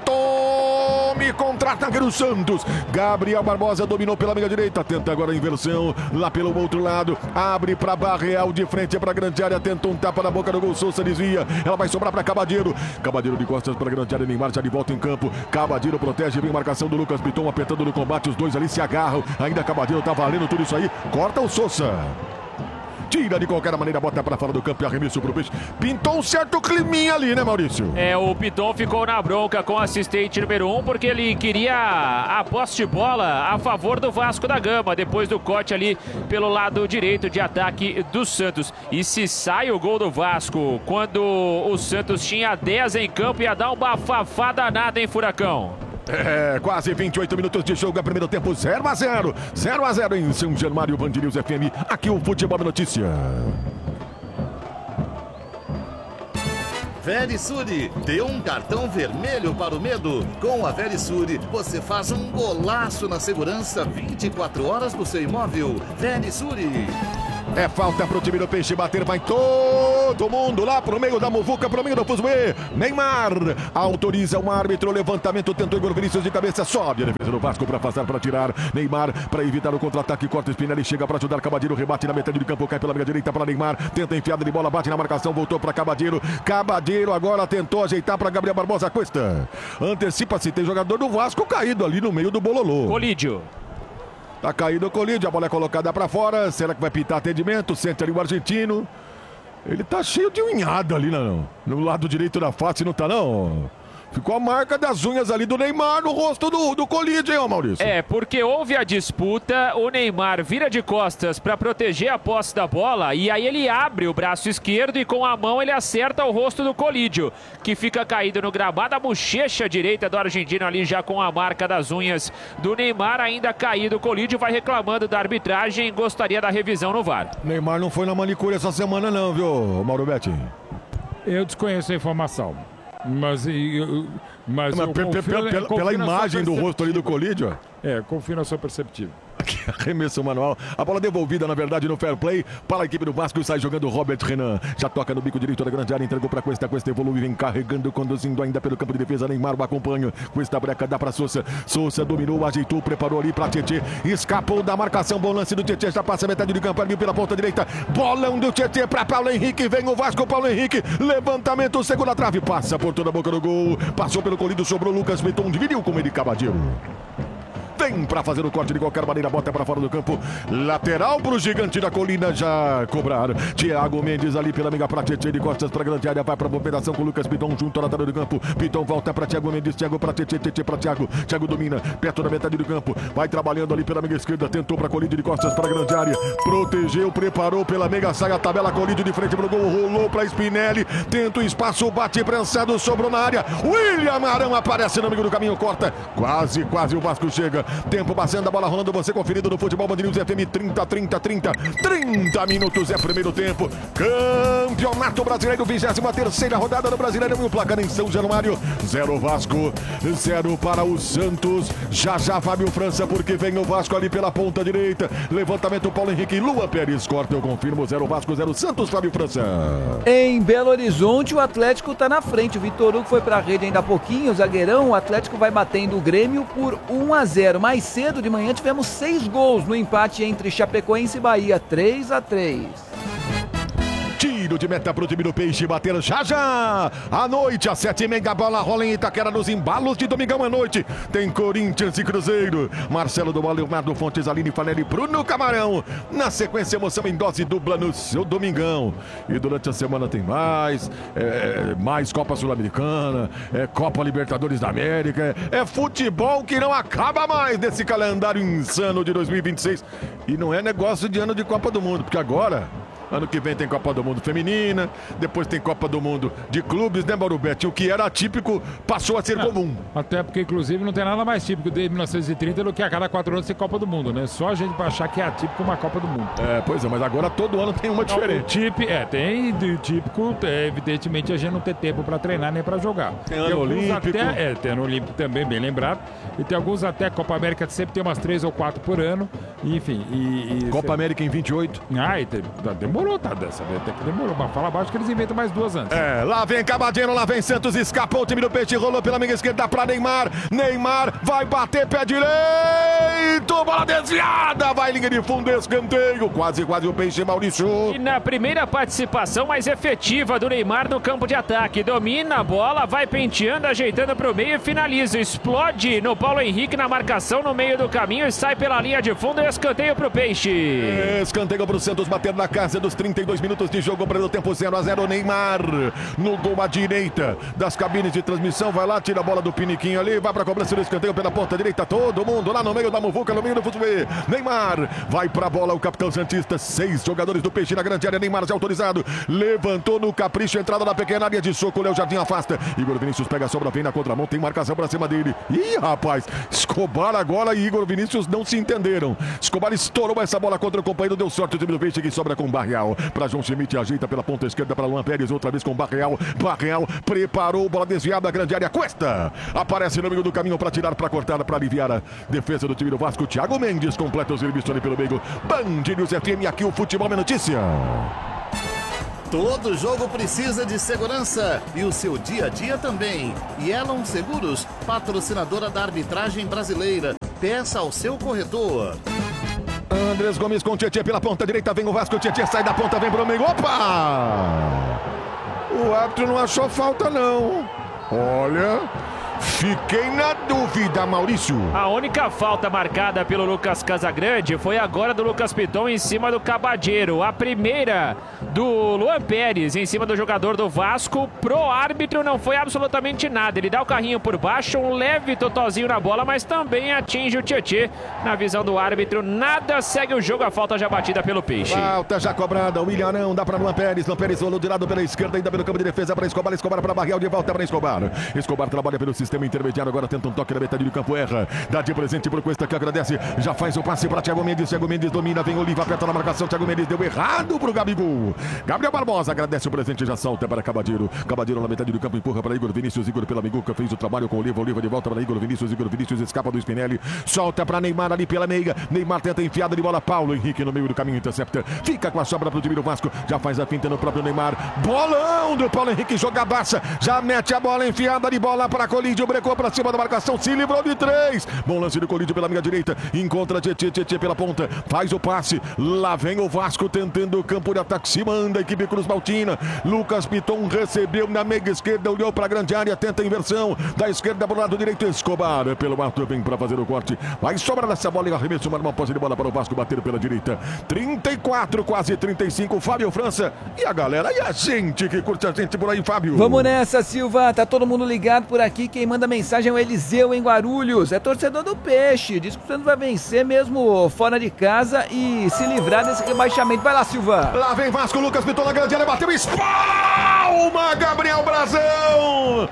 S2: tome contra-ataque do Santos. Gabriel Barbosa dominou pela meia direita, tenta agora a inversão lá pelo outro lado, abre pra Barreal de frente pra grande área, tenta um tapa na boca do gol, Sousa desvia, ela vai sobrar pra Cavadeiro de costas pra grande área, Neymar já de volta em campo, Cavadeiro protege, vem marcação do Lucas Piton apertando no combate, os dois ali se agarram, ainda Cavadeiro tá valendo tudo isso aí, corta o Sousa. Tira de qualquer maneira, bota pra fora do campo e arremesso pro Peixe. Pintou um certo climinha ali, né, Maurício?
S1: O Piton ficou na bronca com o assistente número 1, porque ele queria a posse de bola a favor do Vasco da Gama, depois do corte ali pelo lado direito de ataque do Santos. E se sai o gol do Vasco, quando o Santos tinha 10 em campo, ia dar uma bafafá danada, hein, Furacão?
S2: Quase 28 minutos de jogo, é primeiro tempo 0-0. 0-0 em São Januário, Band News FM. Aqui o Futebol Notícia.
S4: Verisure, dê um cartão vermelho para o medo. Com a Verisure, você faz um golaço na segurança 24 horas do seu imóvel. Verisure.
S2: É falta pro time do Peixe bater, vai todo mundo lá pro meio da muvuca, pro meio do fuzuê. Neymar autoriza o árbitro, levantamento, tentou Igor Vinícius de cabeça, sobe a defesa do Vasco para afastar, para tirar. Neymar para evitar o contra-ataque, corta Spinelli, chega para ajudar Cavadinho, rebate na metade do campo, cai pela meia direita para Neymar, tenta enfiada de bola, bate na marcação, voltou para Cavadinho. Cavadinho agora tentou ajeitar para Gabriel Barbosa Cuesta. Antecipa-se, tem jogador do Vasco caído ali no meio do bololô.
S1: Colídio.
S2: Tá caído o Colídio, a bola é colocada pra fora. Será que vai pintar atendimento? Sente ali o argentino. Ele tá cheio de unhada ali no lado direito da face, não tá não? Ficou a marca das unhas ali do Neymar no rosto do Colídio, hein, Maurício?
S1: Porque houve a disputa, o Neymar vira de costas para proteger a posse da bola e aí ele abre o braço esquerdo e com a mão ele acerta o rosto do Colídio, que fica caído no gramado, a bochecha direita do argentino ali já com a marca das unhas do Neymar, ainda caído. O Colídio vai reclamando da arbitragem, gostaria da revisão no VAR.
S2: Neymar não foi na manicure essa semana não, viu, Mauro Betti?
S3: Eu desconheço a informação. Mas
S2: pela imagem do rosto ali do Colídio.
S3: Confio na sua perceptiva.
S2: Arremesso manual, a bola devolvida na verdade no fair play para a equipe do Vasco, sai jogando Robert Renan, já toca no bico direito da grande área, entregou para Cuesta, Cuesta evolui, vem carregando, conduzindo ainda pelo campo de defesa, Neymar o acompanha, Cuesta breca, dá para Sousa, Sousa dominou, ajeitou, preparou ali para Tietê, escapou da marcação, bom lance do Tietê, já passa a metade do campo, viu pela ponta direita, bolão do Tietê para Paulo Henrique, vem o Vasco, Paulo Henrique, levantamento, segunda trave, passa por toda a boca do gol, passou pelo Colídio, sobrou Lucas Piton, dividiu com ele Cavadinho. Vem para fazer o corte de qualquer maneira, bota para fora do campo, lateral para o gigante da colina já cobrar. Thiago Mendes ali pela amiga pra Tietê, de costas para a grande área, vai para a operação com o Lucas Piton junto ao lateral do campo. Piton volta para Thiago Mendes, Thiago para Tietê, Tietê para Thiago. Thiago domina, perto da metade do campo, vai trabalhando ali pela amiga esquerda, tentou para Colídio de costas para a grande área, protegeu, preparou pela mega, sai a tabela, Colídio de frente para o gol, rolou para Spinelli, tenta o espaço, bate prensado, sobrou na área. William Arão aparece no meio do caminho, corta, quase o Vasco chega. Tempo passando, a bola rolando, você conferido no Futebol Band News FM, 30 minutos é primeiro tempo. Campeonato Brasileiro, 23ª rodada do Brasileiro, e o placar em São Januário, 0 Vasco, 0 para o Santos. Já Fábio França, porque vem o Vasco ali pela ponta direita, levantamento Paulo Henrique, Lua Pérez, corta, eu confirmo, 0 Vasco, 0 Santos, Fábio França.
S5: Em Belo Horizonte, o Atlético tá na frente, o Vitor Hugo foi pra rede ainda há pouquinho, o zagueirão, o Atlético vai batendo o Grêmio por 1-0, mais cedo de manhã tivemos 6 gols no empate entre Chapecoense e Bahia, 3-3.
S2: Tiro de meta pro time do Peixe, bater já. À noite, às 7h30, a bola rola em Itaquera nos embalos de domingão à noite. Tem Corinthians e Cruzeiro. Marcelo do Leonardo Fontes, Aline Fanelli, Bruno Camarão. Na sequência, emoção em dose dupla no seu domingão. E durante a semana tem mais Copa Sul-Americana, Copa Libertadores da América. É futebol que não acaba mais nesse calendário insano de 2026. E não é negócio de ano de Copa do Mundo, porque agora... ano que vem tem Copa do Mundo feminina, depois tem Copa do Mundo de clubes, né, Mauro Betti? O que era atípico passou a ser comum.
S3: Até porque, inclusive, não tem nada mais típico desde 1930 do que a cada 4 anos ter Copa do Mundo, né? Só a gente vai achar que é atípico uma Copa do Mundo.
S2: Pois é, mas agora todo ano tem uma diferente.
S3: Tem de típico, evidentemente a gente não tem tempo para treinar nem para jogar.
S2: Tem ano olímpico.
S3: Tem ano olímpico também, bem lembrado. E tem alguns até, Copa América sempre tem umas 3 ou 4 por ano. Enfim.
S2: Copa América em 28.
S3: Demorou, tá? Dessa vez até que demorou. Mas fala abaixo que eles inventam mais 2 antes.
S2: Lá vem Cavadinho, lá vem Santos, escapou o time do Peixe, rolou pela amiga esquerda pra Neymar. Neymar vai bater pé direito, bola desviada, vai linha de fundo, escanteio. Quase o Peixe, Maurício.
S1: E na primeira participação mais efetiva do Neymar no campo de ataque, domina a bola, vai penteando, ajeitando pro meio e finaliza. Explode no Paulo Henrique na marcação no meio do caminho e sai pela linha de fundo, escanteio pro Peixe.
S2: Escanteio pro Santos, bater na casa dos 32 minutos de jogo, para o tempo 0-0. Neymar no gol à direita das cabines de transmissão, vai lá, tira a bola do piniquinho ali, vai para a cobrança do escanteio pela ponta direita, todo mundo lá no meio da muvuca, no meio do futebol. Neymar vai para a bola, o capitão santista, 6 jogadores do Peixe na grande área. Neymar já autorizado, levantou no capricho, entrada na pequena área de soco, Léo Jardim afasta. Igor Vinícius pega a sobra, vem na contramão, tem marcação para cima dele. Ih, rapaz, Escobar agora e Igor Vinícius não se entenderam. Escobar estourou essa bola contra o companheiro, deu sorte o time do Peixe que sobra com Barreal. Para João Schmidt, ajeita pela ponta esquerda para Luan Pérez, outra vez com Barreal. Barreal preparou, bola desviada, grande área, Cuesta aparece no meio do caminho para tirar, para cortar, para aliviar a defesa do time do Vasco. Thiago Mendes completa o serviço ali pelo meio. Band News FM, aqui o Futebol é Notícia.
S4: Todo jogo precisa de segurança e o seu dia a dia também. E Elon Seguros, patrocinadora da arbitragem brasileira. Peça ao seu corretor.
S2: Andrés Gomes com Tietê pela ponta direita, vem o Vasco, Tietê sai da ponta, vem pro meio, opa! O árbitro não achou falta não. Olha, fiquei na dúvida, Maurício.
S1: A única falta marcada pelo Lucas Casagrande foi agora do Lucas Piton em cima do Cabadeiro. A primeira do Luan Pérez em cima do jogador do Vasco. Pro árbitro não foi absolutamente nada. Ele dá o carrinho por baixo, um leve totozinho na bola, mas também atinge o Tietê. Na visão do árbitro, nada, segue o jogo, a falta já batida pelo Peixe.
S2: Falta já cobrada, o Ilharão dá para Luan Pérez rolou de lado pela esquerda, ainda pelo campo de defesa para Escobar, Escobar para Barreal, de volta para Escobar. Escobar trabalha pelo sistema intermediário, agora tenta um toque na metade do campo, erra, dá de presente pro Cuesta que agradece, já faz o passe para Thiago Mendes domina, vem Oliva, aperta na marcação, Thiago Mendes deu errado pro Gabigol. Gabriel Barbosa agradece o presente, já solta para Cabadeiro na metade do campo, empurra para Igor Vinícius, Igor pela Miguca, fez o trabalho com Oliva de volta para Igor Vinícius escapa do Spinelli, solta para Neymar ali pela meia, Neymar tenta enfiada de bola, Paulo Henrique no meio do caminho, intercepta, fica com a sobra pro time do Vasco, já faz a finta no próprio Neymar, bolão do Paulo Henrique, jogadaça, já mete a bola enfiada de bola para Colídio, brecou para cima da marcação, se livrou de 3, bom lance do Colídio pela minha direita, encontra Tietê pela ponta, faz o passe, lá vem o Vasco tentando o campo de ataque, se manda a equipe Cruz Maltina, Lucas Piton recebeu na meia esquerda, olhou para a grande área, tenta a inversão, da esquerda para o lado direito, Escobar pelo alto, vem para fazer o corte, vai sobrar essa bola e arremesso, uma posse de bola para o Vasco bater pela direita, 34, quase 35, Fábio França, e a galera, e a gente que curte a gente por aí, Fábio?
S5: Vamos nessa, Silva, tá todo mundo ligado por aqui, quem manda mensagem é o Eliseu em Guarulhos, é torcedor do Peixe, diz que o Santos vai vencer mesmo fora de casa e se livrar desse rebaixamento. Vai lá, Silva.
S2: Lá vem Vasco, Lucas Piton na grande área, bateu, espalma, Gabriel Brazão,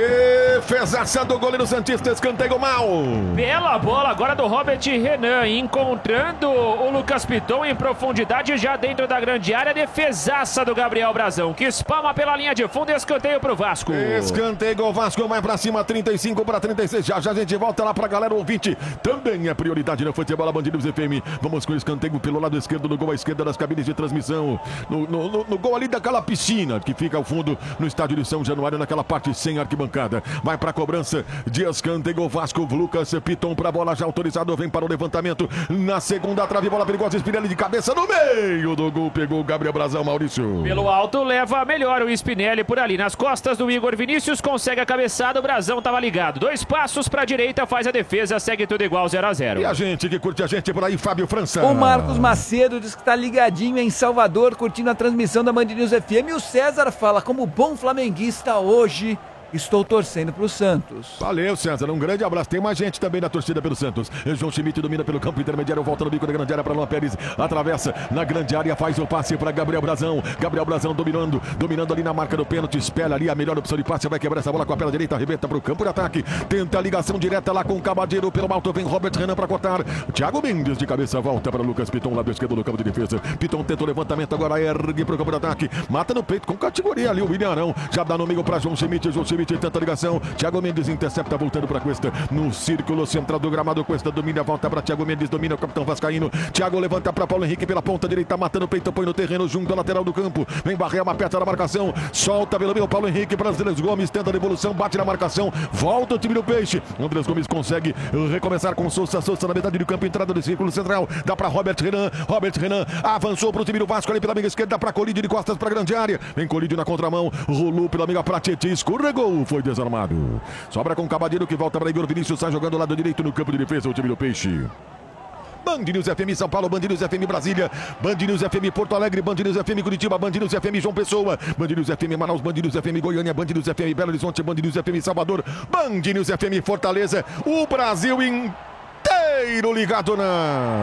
S2: defesaça do goleiro santista, escanteio mal.
S1: Bela bola agora do Robert Renan, encontrando o Lucas Piton em profundidade já dentro da grande área, defesaça do Gabriel Brazão, que espalma pela linha de fundo, escanteio pro Vasco.
S2: Escanteio, o Vasco vai pra cima, 35 para 36, já a gente volta lá pra galera ouvinte, também é prioridade no futebol, a Band News FM, vamos com o escanteio pelo lado esquerdo, no gol à esquerda das cabines de transmissão, no gol ali daquela piscina que fica ao fundo no estádio de São Januário, naquela parte sem arquibancada, vai pra cobrança de escanteio, Vasco, Lucas Piton pra bola já autorizado, vem para o levantamento, na segunda trave, bola perigosa, Spinelli de cabeça no meio do gol, pegou o Gabriel Brazão, Maurício.
S1: Pelo alto leva melhor o Spinelli por ali, nas costas do Igor Vinícius, consegue a cabeçada, o Brazão tava ligado, 2 passos pra direita, faz a defesa, segue tudo igual, 0-0.
S2: E a gente que curte a gente por aí, Fábio França.
S5: O Marcos Macedo diz que tá ligadinho em Salvador, curtindo a transmissão da Band News FM, e o César fala, como bom flamenguista hoje, estou torcendo pro Santos.
S2: Valeu, César, um grande abraço. Tem mais gente também na torcida pelo Santos. João Schmidt domina pelo campo intermediário, volta no bico da grande área para Luan Pérez, atravessa na grande área, faz o passe para Gabriel Brazão. Gabriel Brazão dominando ali na marca do pênalti, espera ali a melhor opção de passe, vai quebrar essa bola com a perna direita, arrebenta pro campo de ataque, tenta a ligação direta lá com o Cabadeiro pelo alto, vem Robert Renan para cortar. Thiago Mendes de cabeça, volta para Lucas Piton, lado esquerdo do campo de defesa. Piton tenta o levantamento, agora ergue pro campo de ataque, mata no peito com categoria ali o William, já dá no meio para João Schmidt tenta a ligação, Thiago Mendes intercepta, voltando para Cuesta, no círculo central do gramado, Cuesta domina, volta para Thiago Mendes, domina o capitão vascaíno, Thiago levanta para Paulo Henrique pela ponta direita, matando o peito, põe no terreno, junto ao lateral do campo, vem Barreal, aperta na marcação, solta pelo meio, Paulo Henrique para Andrés Gomes, tenta a devolução, bate na marcação, volta o time do Peixe, Andrés Gomes consegue recomeçar com Sousa na metade do campo, entrada do círculo central, dá para Robert Renan, avançou para o time do Vasco ali pela amiga esquerda, para Colídio de costas para a grande área, vem Colídio na contramão, rolou pela amiga para Tietê, escorregou, foi desarmado. Sobra com o Cabadeiro que volta para Igor Vinícius, sai jogando do lado direito no campo de defesa o time do Peixe. Band News FM São Paulo, Band News FM Brasília, Band News FM Porto Alegre, Band News FM Curitiba, Band News FM João Pessoa, Band News FM Manaus, Band News FM Goiânia, Band News FM Belo Horizonte, Band News FM Salvador, Band News FM Fortaleza, o Brasil inteiro ligado na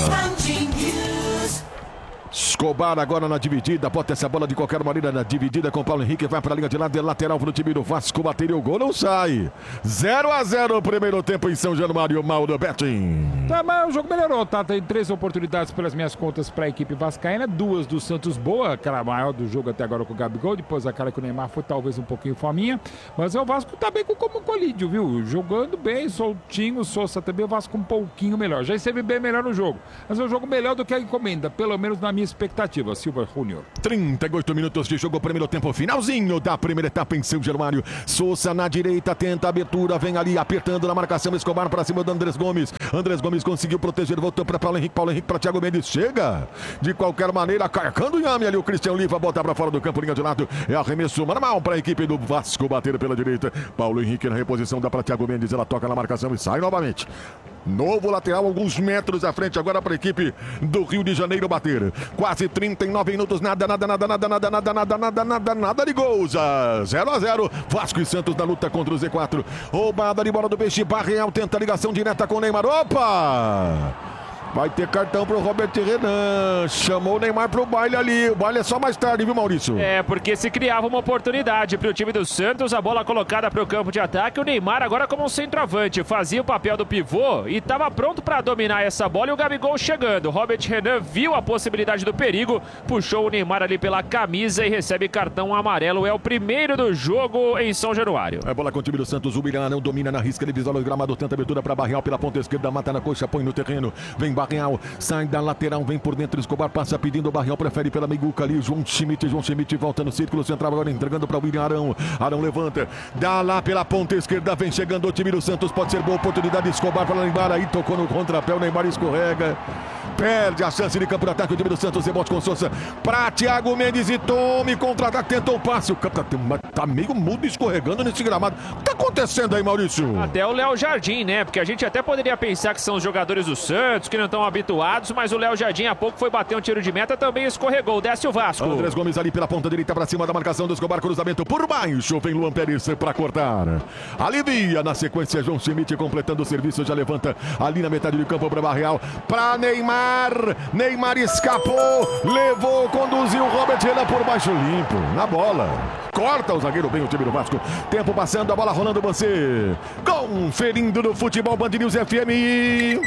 S2: Escobar agora na dividida, bota essa bola de qualquer maneira na dividida com Paulo Henrique, vai para a linha de lado, é lateral para o time do Vasco, bateria o gol, não sai. 0-0 primeiro tempo em São Januário, Mauro Betting.
S3: Tá, mas o jogo melhorou, tá? Tem 3 oportunidades pelas minhas contas para a equipe vascaína, 2 do Santos boa, aquela maior do jogo até agora com o Gabigol, depois aquela que o Neymar foi talvez um pouquinho fominha, mas o Vasco tá bem como colídio, viu? Jogando bem, soltinho, o Sousa também, o Vasco um pouquinho melhor. Já esteve bem melhor no jogo, mas é um jogo melhor do que a encomenda, pelo menos na minha expectativa, Silva Júnior.
S2: 38 minutos de jogo, primeiro tempo, finalzinho da primeira etapa em São Januário. Sousa na direita, tenta a abertura, vem ali apertando na marcação, Escobar para cima do Andrés Gomes. Andrés Gomes conseguiu proteger, voltou para Paulo Henrique para Thiago Mendes, chega de qualquer maneira, carcando o Inhame ali, o Cristian Liva bota para fora do campo, linha de lado, é arremesso normal para a equipe do Vasco, bater pela direita. Paulo Henrique na reposição, dá para Thiago Mendes, ela toca na marcação e sai novamente. Novo lateral, alguns metros à frente agora para a equipe do Rio de Janeiro bater. Quase 39 minutos, nada de gols. 0-0, Vasco e Santos na luta contra o Z4. Roubada de bola do Peixe, Barreal tenta a ligação direta com o Neymar. Opa! Vai ter cartão pro Robert Renan. Chamou o Neymar pro baile ali. O baile é só mais tarde, viu, Maurício?
S1: É, porque se criava uma oportunidade pro time do Santos, a bola colocada pro campo de ataque. O Neymar agora como um centroavante, fazia o papel do pivô e estava pronto para dominar essa bola e o Gabigol chegando. Robert Renan viu a possibilidade do perigo, puxou o Neymar ali pela camisa e recebe cartão amarelo. É o primeiro do jogo em São Januário.
S2: A bola com o time do Santos, o Willian não domina na risca, ele visualiza o gramado, tenta abertura para Barreal pela ponta esquerda, mata na coxa, põe no terreno, vem Barreal, sai da lateral, vem por dentro, Escobar passa pedindo, Barreal prefere pela meiguca ali, João Schmidt volta no círculo central agora entregando para o Willian Arão levanta, dá lá pela ponta esquerda, vem chegando o time do Santos, pode ser boa oportunidade, Escobar para Neymar, aí tocou no contrapé, o Neymar escorrega, perde a chance de campo de ataque, o time do Santos, rebote com Sousa, para Thiago Mendes e tome contra-ataque, tentou o passe, o campo tá meio mudo escorregando nesse gramado, o que tá acontecendo aí, Maurício?
S1: Até o Léo Jardim, né, porque a gente até poderia pensar que são os jogadores do Santos, que não estão habituados, mas o Léo Jardim há pouco foi bater um tiro de meta, também escorregou, desce o Vasco.
S2: Andrés Gomes ali pela ponta direita para cima da marcação do Escobar, cruzamento por baixo, vem Luan Pérez para cortar. Alivia na sequência, João Schmidt completando o serviço, já levanta ali na metade do campo para Barreal, para Neymar escapou, levou, conduziu Robert Renan por baixo, limpo, na bola. Corta o zagueiro bem o time do Vasco. Tempo passando, a bola rolando, você conferindo no Futebol Band News FM.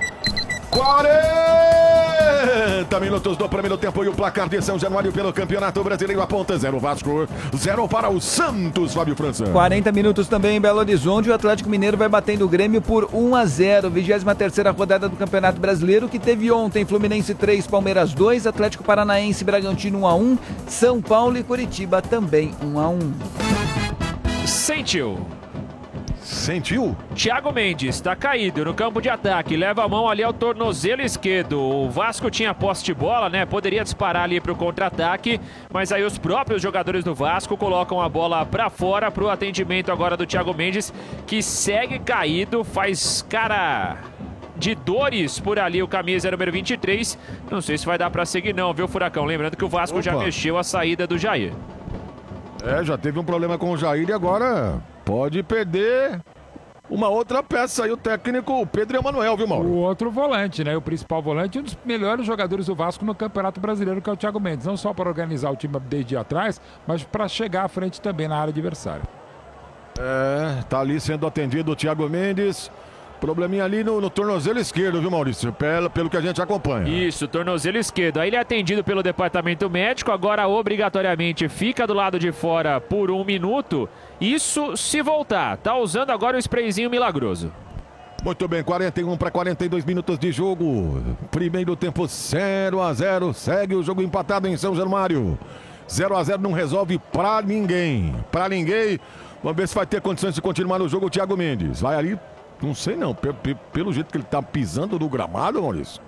S2: 40 minutos do primeiro tempo e o placar de São Januário pelo Campeonato Brasileiro aponta 0 Vasco, 0 para o Santos, Fábio França.
S5: 40 minutos também em Belo Horizonte, o Atlético Mineiro vai batendo o Grêmio por 1-0, 23ª rodada do Campeonato Brasileiro, que teve ontem Fluminense 3, Palmeiras 2, Atlético Paranaense e Bragantino 1-1, São Paulo e Curitiba também 1-1.
S1: Sentiu?
S2: Thiago
S1: Mendes está caído no campo de ataque, leva a mão ali ao tornozelo esquerdo. O Vasco tinha posse de bola, né? Poderia disparar ali para o contra-ataque, mas aí os próprios jogadores do Vasco colocam a bola para fora para o atendimento agora do Thiago Mendes, que segue caído, faz cara de dores por ali o camisa número 23. Não sei se vai dar para seguir não, viu, Furacão? Lembrando que o Vasco já mexeu a saída do Jair.
S2: Já teve um problema com o Jair e agora pode perder uma outra peça aí, o técnico Pedro Emanuel, viu, Mauro?
S3: O outro volante, né? O principal volante, um dos melhores jogadores do Vasco no Campeonato Brasileiro, que é o Thiago Mendes. Não só para organizar o time desde atrás, mas para chegar à frente também na área adversária.
S2: Tá ali sendo atendido o Thiago Mendes. Probleminha ali no tornozelo esquerdo, viu, Maurício? Pelo que a gente acompanha.
S1: Isso, tornozelo esquerdo. Aí ele é atendido pelo departamento médico, agora obrigatoriamente fica do lado de fora por 1 minuto. Isso se voltar. Tá usando agora o sprayzinho milagroso.
S2: Muito bem, 41 para 42 minutos de jogo. Primeiro tempo 0-0. Segue o jogo empatado em São Januário. 0-0 não resolve pra ninguém. Vamos ver se vai ter condições de continuar no jogo o Thiago Mendes. Vai ali. Não sei não, pelo jeito que ele tá pisando no gramado, Maurício.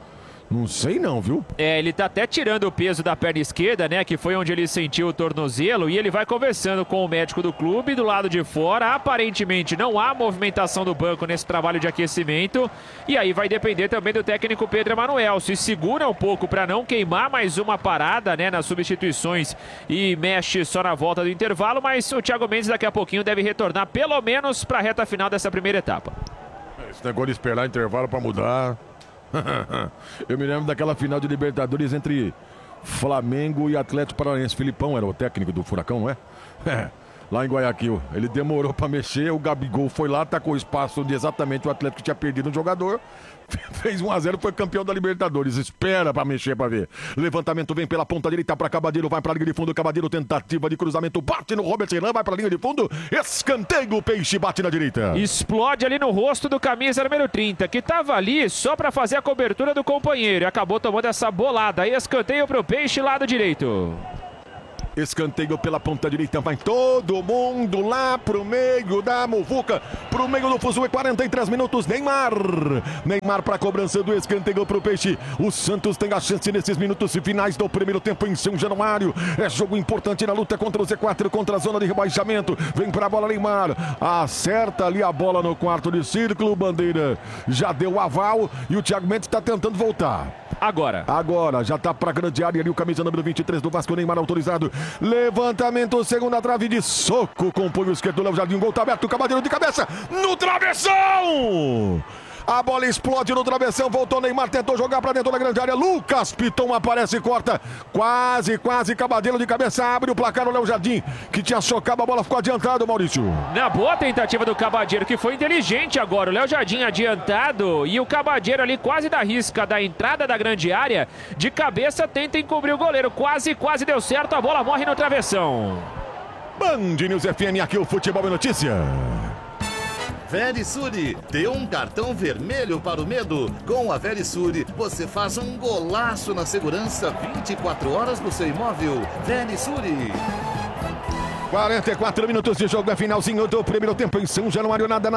S2: Não sei não, viu?
S1: Ele tá até tirando o peso da perna esquerda, né? Que foi onde ele sentiu o tornozelo. E ele vai conversando com o médico do clube do lado de fora. Aparentemente não há movimentação do banco nesse trabalho de aquecimento. E aí vai depender também do técnico Pedro Emanuel. Se segura um pouco para não queimar mais uma parada, né? Nas substituições e mexe só na volta do intervalo. Mas o Thiago Mendes daqui a pouquinho deve retornar pelo menos para a reta final dessa primeira etapa.
S2: Esse negócio de esperar intervalo para mudar... Eu me lembro daquela final de Libertadores entre Flamengo e Atlético Paranaense. Filipão era o técnico do Furacão, não é? Lá em Guayaquil. Ele demorou para mexer, o Gabigol foi lá, atacou o espaço onde exatamente o Atlético tinha perdido um jogador. Fez 1-0, foi campeão da Libertadores. Espera pra mexer pra ver. Levantamento vem pela ponta direita pra Cabadeiro, vai pra linha de fundo. Cabadeiro, tentativa de cruzamento, bate no Robert Renan, vai pra linha de fundo. Escanteio, o Peixe bate na direita.
S1: Explode ali no rosto do camisa número 30, que tava ali só pra fazer a cobertura do companheiro. E acabou tomando essa bolada. Escanteio pro Peixe, lado direito.
S2: Escanteio pela ponta direita, vai todo mundo lá pro meio da muvuca, pro meio do fuzuê, 43 minutos, Neymar pra cobrança do escanteio pro Peixe. O Santos tem a chance nesses minutos finais do primeiro tempo em São Januário. É jogo importante na luta contra o Z4, contra a zona de rebaixamento. Vem pra bola Neymar, acerta ali a bola no quarto de círculo, Bandeira já deu o aval e o Thiago Mendes tá tentando voltar.
S1: Agora
S2: já tá pra grande área ali o camisa número 23 do Vasco, Neymar autorizado. Levantamento, segunda trave de soco com o punho esquerdo, Léo Jardim, gol tá aberto, Cabadeiro de cabeça, no travessão! A bola explode no travessão, voltou Neymar, tentou jogar pra dentro da grande área, Lucas Piton aparece e corta, quase, Cabadeiro de cabeça, abre o placar o Léo Jardim, que tinha socado, a bola ficou adiantado, Maurício.
S1: Na boa tentativa do Cabadeiro, que foi inteligente agora, o Léo Jardim adiantado e o Cabadeiro ali quase da risca da entrada da grande área, de cabeça tenta encobrir o goleiro, quase deu certo, a bola morre no travessão.
S2: Band News FM, aqui o Futebol é Notícia.
S4: Verisure, deu um cartão vermelho para o medo. Com a Verisure, você faz um golaço na segurança 24 horas do seu imóvel. Verisure.
S2: 44 minutos de jogo, é finalzinho do primeiro tempo em São Januário, nada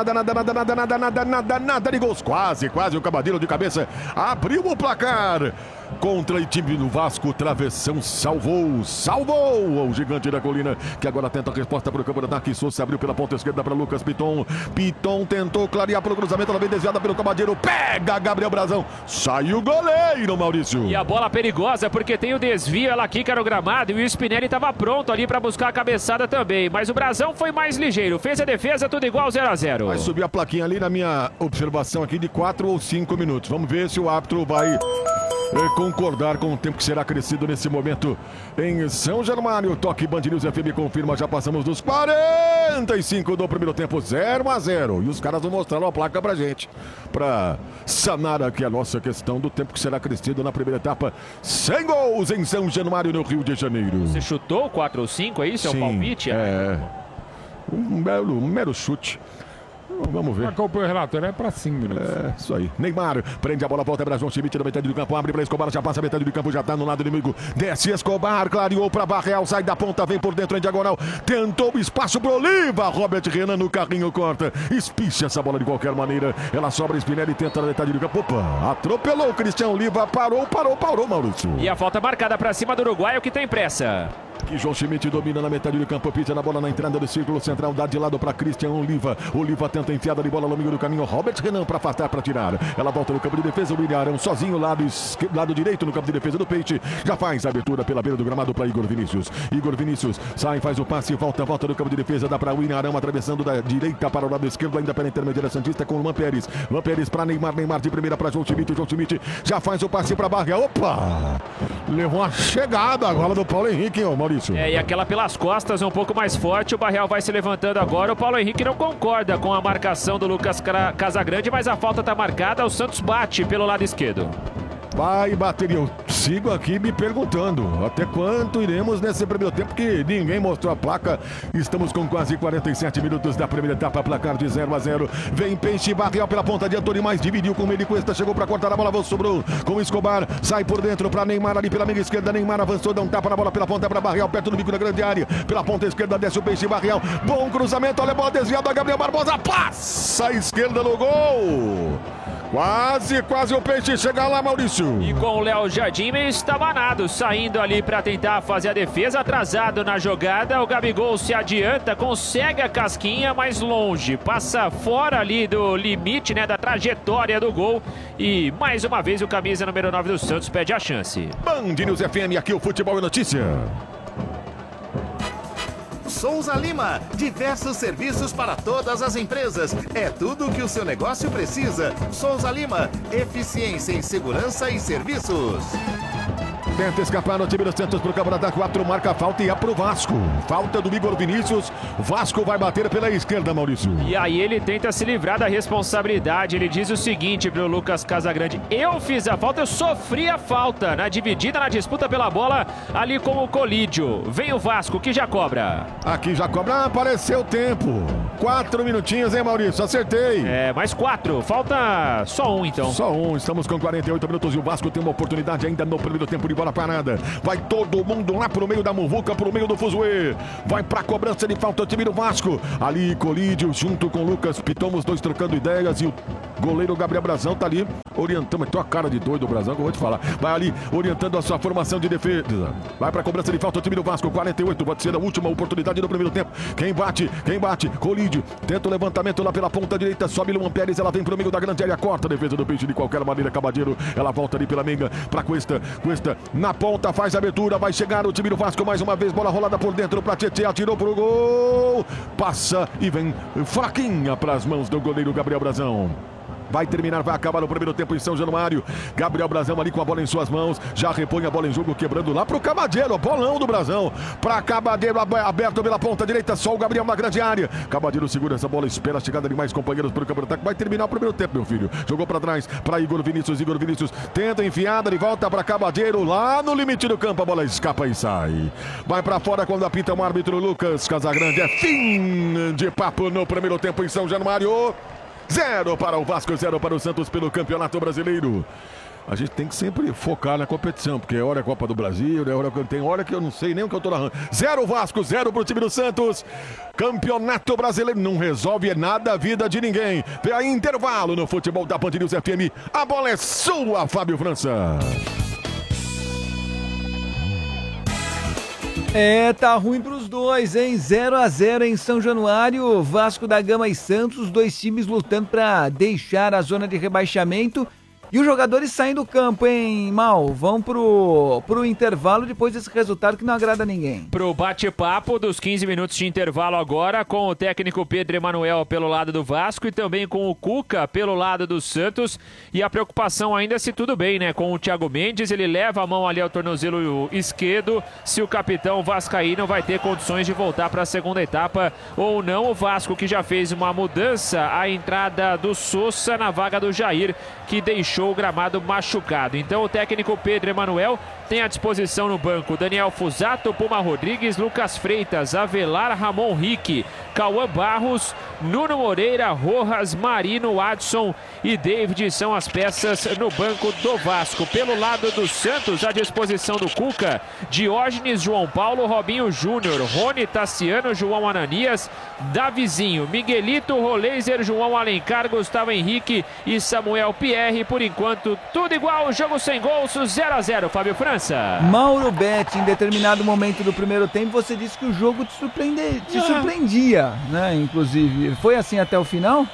S2: de gols, quase o Cabadeiro de cabeça abriu o placar contra o time do Vasco, travessão salvou o gigante da colina, que agora tenta a resposta para o campo de ataque. Souza abriu pela ponta esquerda para Lucas Piton tentou clarear pelo cruzamento, ela vem desviada pelo Cabadeiro, pega Gabriel Brazão, sai o goleiro, Maurício.
S1: E a bola perigosa porque tem o desvio, ela quica no gramado e o Spinelli estava pronto ali para buscar a cabeçada também, mas o Brazão foi mais ligeiro, fez a defesa, tudo igual, 0-0.
S2: Vai subir a plaquinha ali na minha observação aqui de 4 ou 5 minutos, vamos ver se o árbitro vai concordar com o tempo que será acrescido nesse momento em São Januário. Toque Band News FM confirma, já passamos dos 45 do primeiro tempo, 0-0, e os caras vão mostrar a placa pra gente, pra sanar aqui a nossa questão do tempo que será acrescido na primeira etapa. 100 gols em São Januário, no Rio de Janeiro.
S1: Você chutou 4 ou 5, é isso?
S2: Sim,
S1: é o palpite?
S2: Um mero chute. Vamos ver.
S3: Acompanha o relatório, é pra 5 minutos.
S2: É, isso aí. Neymar prende a bola, volta para João Schmidt na metade do campo, abre para Escobar, já passa a metade do campo, já tá no lado inimigo. Desce Escobar, clareou para Barreal, sai da ponta, vem por dentro em diagonal. Tentou espaço pro Oliva. Robert Renan no carrinho corta. Espicha essa bola de qualquer maneira. Ela sobra, Spinelli tenta na metade do campo. Opa, atropelou o Cristiano Oliva. Parou, Maurício.
S1: E a falta marcada para cima do uruguaio, que tem pressa.
S2: Que João Schmidt domina na metade do campo, pisa na bola na entrada do círculo central, dá de lado para Cristian Oliva. Oliva tenta enfiada de bola no meio do caminho, Robert Renan para afastar, para tirar. Ela volta no campo de defesa, o William Arão sozinho, lado direito no campo de defesa do Peixe. Já faz a abertura pela beira do gramado para Igor Vinícius. Igor Vinícius sai, faz o passe, volta no campo de defesa, dá para William Arão, atravessando da direita para o lado esquerdo, ainda pela intermediária santista com o Luan Pérez. Luan Pérez para Neymar de primeira para João Schmidt. João Schmidt já faz o passe para Barra. Opa! Levou a chegada agora do Paulo Henrique, hein, Maurício?
S1: E aquela pelas costas um pouco mais forte, o Barreal vai se levantando agora, o Paulo Henrique não concorda com a marcação do Lucas Casagrande, mas a falta está marcada, o Santos bate pelo lado esquerdo.
S2: Vai bater, e eu sigo aqui me perguntando até quanto iremos nesse primeiro tempo, que ninguém mostrou a placa. Estamos com quase 47 minutos da primeira etapa, placar de 0-0. Vem Peixe, Barreal pela ponta de Antônio, mais dividiu com ele, Cuesta chegou para cortar a bola, sobrou com Escobar, sai por dentro para Neymar ali pela meia esquerda. Neymar avançou, dá um tapa na bola pela ponta para Barreal, perto do bico da grande área, pela ponta esquerda desce o Peixe, Barreal, bom cruzamento, olha a bola desviada, Gabriel Barbosa passa a esquerda no gol. Quase o peixe chega lá, Maurício.
S1: E com o Léo Jardim meio estabanado, saindo ali para tentar fazer a defesa, atrasado na jogada. O Gabigol se adianta, consegue a casquinha, mas longe. Passa fora ali do limite, né, da trajetória do gol. E mais uma vez o camisa número 9 do Santos pede a chance.
S2: Band News FM, aqui o Futebol é Notícia.
S4: Souza Lima, diversos serviços para todas as empresas. É tudo o que o seu negócio precisa. Souza Lima, eficiência em segurança e serviços.
S2: Tenta escapar no time do Santos pro campo da 4, marca a falta e é pro Vasco. Falta do Igor Vinícius, o Vasco vai bater pela esquerda, Maurício.
S1: E aí ele tenta se livrar da responsabilidade, ele diz o seguinte pro Lucas Casagrande: eu fiz a falta, eu sofri a falta na dividida, na disputa pela bola ali com o Colídio. Vem o Vasco que já cobra.
S2: Aqui já cobra, apareceu o tempo. 4 minutinhos, hein, Maurício? Acertei.
S1: É, mais 4, falta só um então.
S2: Só um, estamos com 48 minutos e o Vasco tem uma oportunidade ainda no primeiro tempo de bola parada. Vai todo mundo lá pro meio da muvuca, pro meio do fuzuê. Vai pra cobrança de falta o time do Vasco. Ali, Colídio junto com o Lucas Piton, os dois trocando ideias e o goleiro Gabriel Brazão tá ali orientando. Mas tem uma cara de doido o Brazão que eu vou te falar. Vai ali orientando a sua formação de defesa. Vai pra cobrança de falta o time do Vasco. 48, pode ser a última oportunidade do primeiro tempo. Quem bate? Colídio. Tenta o levantamento lá pela ponta direita. Sobe Luan Pérez, ela vem pro meio da grande área. Corta a defesa do Peixe de qualquer maneira. Cabadeiro, ela volta ali pela Menga pra Cuesta na ponta, faz a abertura, vai chegar o time do Vasco mais uma vez, bola rolada por dentro pra Tietê, atirou pro gol, passa e vem fraquinha pras mãos do goleiro Gabriel Brazão. Vai terminar, vai acabar o primeiro tempo em São Januário. Gabriel Brazão ali com a bola em suas mãos. Já repõe a bola em jogo, quebrando lá pro Cabadeiro. Bolão do Brazão. Pra Cabadeiro, aberto pela ponta direita. Só o Gabriel na grande área. Cabadeiro segura essa bola, espera a chegada de mais companheiros pro campo de ataque. Vai terminar o primeiro tempo, meu filho. Jogou pra trás, pra Igor Vinícius. Tenta enfiada, de volta pra Cabadeiro. Lá no limite do campo, a bola escapa e sai. Vai pra fora quando apita o árbitro Lucas Casagrande. É fim de papo no primeiro tempo em São Januário. 0 para o Vasco, 0 para o Santos pelo Campeonato Brasileiro. A gente tem que sempre focar na competição, porque é hora é Copa do Brasil, tem hora que eu não sei nem o que eu tô narrando. 0 Vasco, 0 pro time do Santos. Campeonato Brasileiro não resolve nada a vida de ninguém. Vem aí intervalo no futebol da Band News FM. A bola é sua, Fábio França.
S5: Tá ruim pros dois, hein? 0-0 em São Januário, Vasco da Gama e Santos, os dois times lutando pra deixar a zona de rebaixamento. E os jogadores saem do campo, hein, Mal? Vão pro intervalo depois desse resultado que não agrada a ninguém.
S1: Pro bate-papo dos 15 minutos de intervalo agora, com o técnico Pedro Emanuel pelo lado do Vasco e também com o Cuca pelo lado do Santos. E a preocupação ainda se tudo bem, né? Com o Thiago Mendes, ele leva a mão ali ao tornozelo esquerdo, se o capitão vascaíno vai ter condições de voltar para a segunda etapa ou não. O Vasco que já fez uma mudança, a entrada do Sousa na vaga do Jair, que deixou o gramado machucado. Então o técnico Pedro Emanuel tem à disposição no banco Daniel Fusato, Puma Rodrigues, Lucas Freitas, Avelar, Ramon Rique, Cauã Barros, Nuno Moreira, Rojas, Marino, Adson e David são as peças no banco do Vasco. Pelo lado do Santos, à disposição do Cuca, Diógenes, João Paulo, Robinho Júnior, Rony, Tassiano, João Ananias, Davizinho, Miguelito, Roleiser, João Alencar, Gustavo Henrique e Samuel Pierre. Por enquanto, tudo igual, jogo sem gols, 0-0, Fábio França.
S5: Mauro Betti, em determinado momento do primeiro tempo, você disse que o jogo te surpreendia, né? Inclusive, foi assim até o final?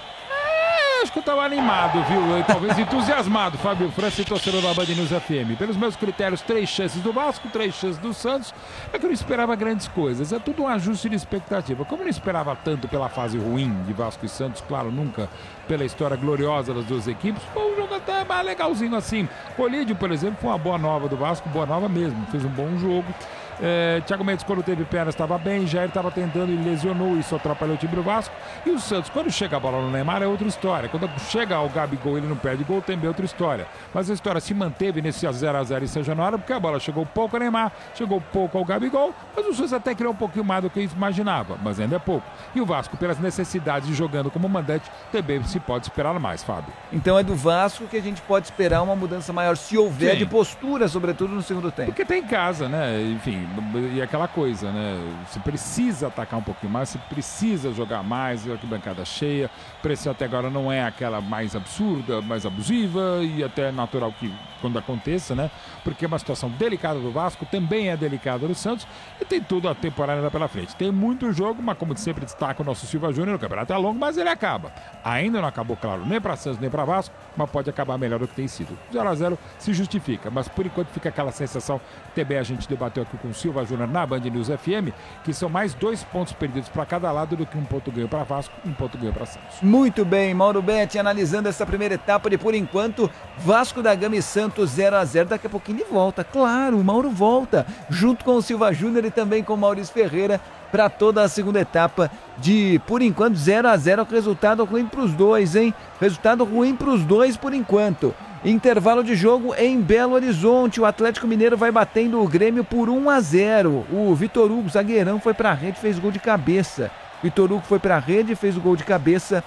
S3: Acho que eu tava animado, viu? Talvez entusiasmado, Fábio França e torcedor da Band News FM. Pelos meus critérios, 3 chances do Vasco, 3 chances do Santos. É que eu não esperava grandes coisas. É tudo um ajuste de expectativa. Como eu não esperava tanto pela fase ruim de Vasco e Santos, claro, nunca pela história gloriosa das duas equipes, foi um jogo até mais legalzinho assim. Colídio, por exemplo, foi uma boa nova do Vasco, boa nova mesmo. Fez um bom jogo. Thiago Mendes, quando teve pernas, estava bem. Jair estava tentando e lesionou, isso atrapalhou o time do Vasco. E o Santos, quando chega a bola no Neymar, é outra história. Quando chega ao Gabigol, ele não perde gol, também é outra história. Mas a história se manteve nesse 0-0 em São Januário, porque a bola chegou pouco ao Neymar, chegou pouco ao Gabigol, mas o Santos até criou um pouquinho mais do que imaginava, mas ainda é pouco. E o Vasco, pelas necessidades de jogando como mandante, também se pode esperar mais, Fábio.
S5: Então é do Vasco que a gente pode esperar uma mudança maior, se houver, de postura, sobretudo no segundo tempo.
S3: Porque tem em casa, né? Enfim, e aquela coisa, né? Você precisa atacar um pouquinho mais, você precisa jogar mais, arquibancada cheia. O preço até agora não é aquela mais absurda, mais abusiva e até natural que quando aconteça, né? Porque é uma situação delicada do Vasco, também é delicada do Santos e tem tudo a temporada ainda pela frente. Tem muito jogo, mas como sempre destaca o nosso Silva Júnior, o campeonato é longo, mas ele acaba. Ainda não acabou, claro, nem para Santos nem para Vasco, mas pode acabar melhor do que tem sido. 0-0 se justifica, mas por enquanto fica aquela sensação, também a gente debateu aqui com o Silva Júnior na Band News FM, que são mais 2 pontos perdidos para cada lado do que 1 ponto ganho para Vasco, 1 ponto ganho para Santos.
S5: Muito bem, Mauro Betti analisando essa primeira etapa de, por enquanto, Vasco da Gama e Santos 0-0. Daqui a pouquinho ele volta, claro, o Mauro volta, junto com o Silva Júnior e também com o Maurício Ferreira, para toda a segunda etapa de, por enquanto, 0-0, resultado ruim para os dois, hein? Resultado ruim para os dois por enquanto. Intervalo de jogo em Belo Horizonte, o Atlético Mineiro vai batendo o Grêmio por 1-0. O Vitor Hugo, zagueirão, foi para a rede, fez gol de cabeça. Vitor Hugo foi para a rede, fez o gol de cabeça.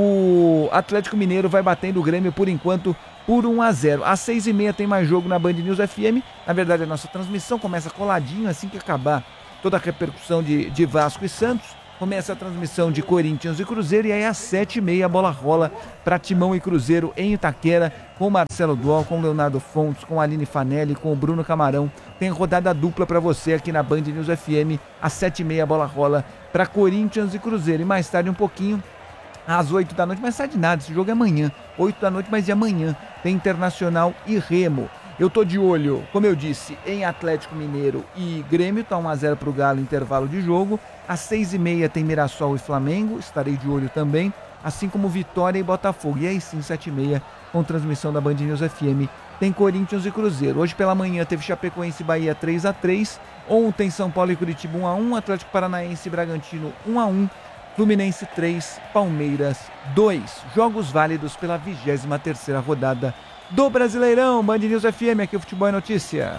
S5: O Atlético Mineiro vai batendo o Grêmio por enquanto por 1-0. Às 6h30 tem mais jogo na Band News FM. Na verdade, a nossa transmissão começa coladinho assim que acabar toda a repercussão de Vasco e Santos. Começa a transmissão de Corinthians e Cruzeiro e aí às 7h30 a bola rola para Timão e Cruzeiro em Itaquera, com Marcelo Dual, com Leonardo Fontes, com Aline Fanelli, com o Bruno Camarão. Tem rodada dupla para você aqui na Band News FM. Às 7h30 a bola rola para Corinthians e Cruzeiro. E mais tarde um pouquinho, às 8 da noite, mais tarde nada, esse jogo é amanhã. 8 da noite, mas de amanhã tem Internacional e Remo. Eu tô de olho, como eu disse, em Atlético Mineiro e Grêmio, tá 1-0 pro Galo, intervalo de jogo. Às 6h30 tem Mirassol e Flamengo, estarei de olho também, assim como Vitória e Botafogo. E aí sim, 7h30, com transmissão da Band News FM, tem Corinthians e Cruzeiro. Hoje pela manhã teve Chapecoense e Bahia 3-3, ontem São Paulo e Curitiba 1-1, Atlético Paranaense e Bragantino 1-1, Fluminense 3, Palmeiras 2. Jogos válidos pela 23ª rodada do Brasileirão. Band News FM, aqui o Futebol é Notícia.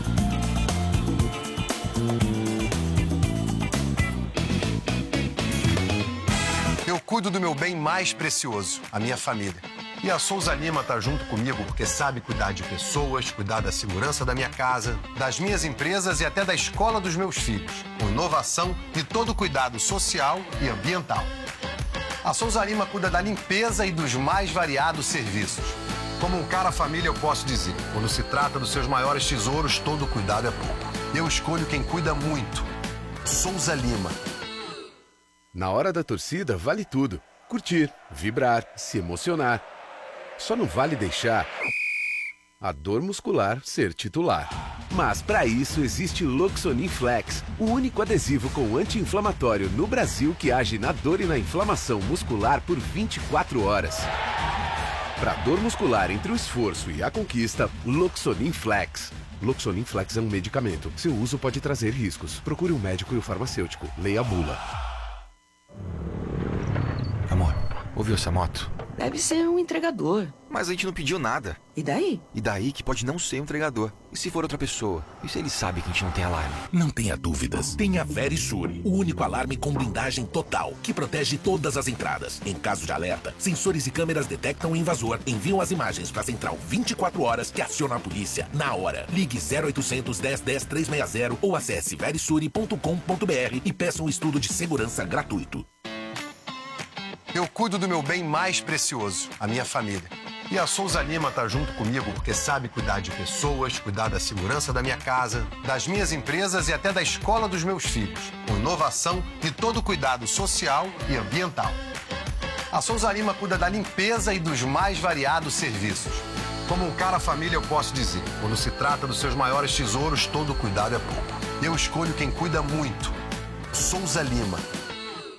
S6: Eu cuido do meu bem mais precioso, a minha família. E a Souza Lima tá junto comigo porque sabe cuidar de pessoas, cuidar da segurança da minha casa, das minhas empresas e até da escola dos meus filhos, com inovação e todo cuidado social e ambiental. A Souza Lima cuida da limpeza e dos mais variados serviços. Como um cara família, eu posso dizer, quando se trata dos seus maiores tesouros, todo cuidado é pouco. Eu escolho quem cuida muito. Souza Lima.
S7: Na hora da torcida, vale tudo. Curtir, vibrar, se emocionar. Só não vale deixar a dor muscular ser titular. Mas para isso existe Loxonin Flex, o único adesivo com anti-inflamatório no Brasil que age na dor e na inflamação muscular por 24 horas. Para dor muscular entre o esforço e a conquista, Loxonin Flex. Loxonin Flex é um medicamento. Seu uso pode trazer riscos. Procure um médico e o farmacêutico. Leia a bula.
S8: Amor, ouviu essa moto?
S9: Deve ser um entregador.
S8: Mas a gente não pediu nada.
S9: E daí?
S8: E daí que pode não ser um entregador. E se for outra pessoa? E se ele sabe que a gente não tem alarme?
S10: Não tenha dúvidas. Tenha Verisure, o único alarme com blindagem total, que protege todas as entradas. Em caso de alerta, sensores e câmeras detectam o invasor, enviam as imagens para a central 24 horas que aciona a polícia na hora. Ligue 0800 10 10 360 ou acesse verisure.com.br e peça um estudo de segurança gratuito.
S6: Eu cuido do meu bem mais precioso, a minha família. E a Souza Lima tá junto comigo porque sabe cuidar de pessoas, cuidar da segurança da minha casa, das minhas empresas e até da escola dos meus filhos, com inovação e todo cuidado social e ambiental. A Souza Lima cuida da limpeza e dos mais variados serviços. Como um cara família, eu posso dizer, quando se trata dos seus maiores tesouros, todo cuidado é pouco. Eu escolho quem cuida muito. Souza Lima.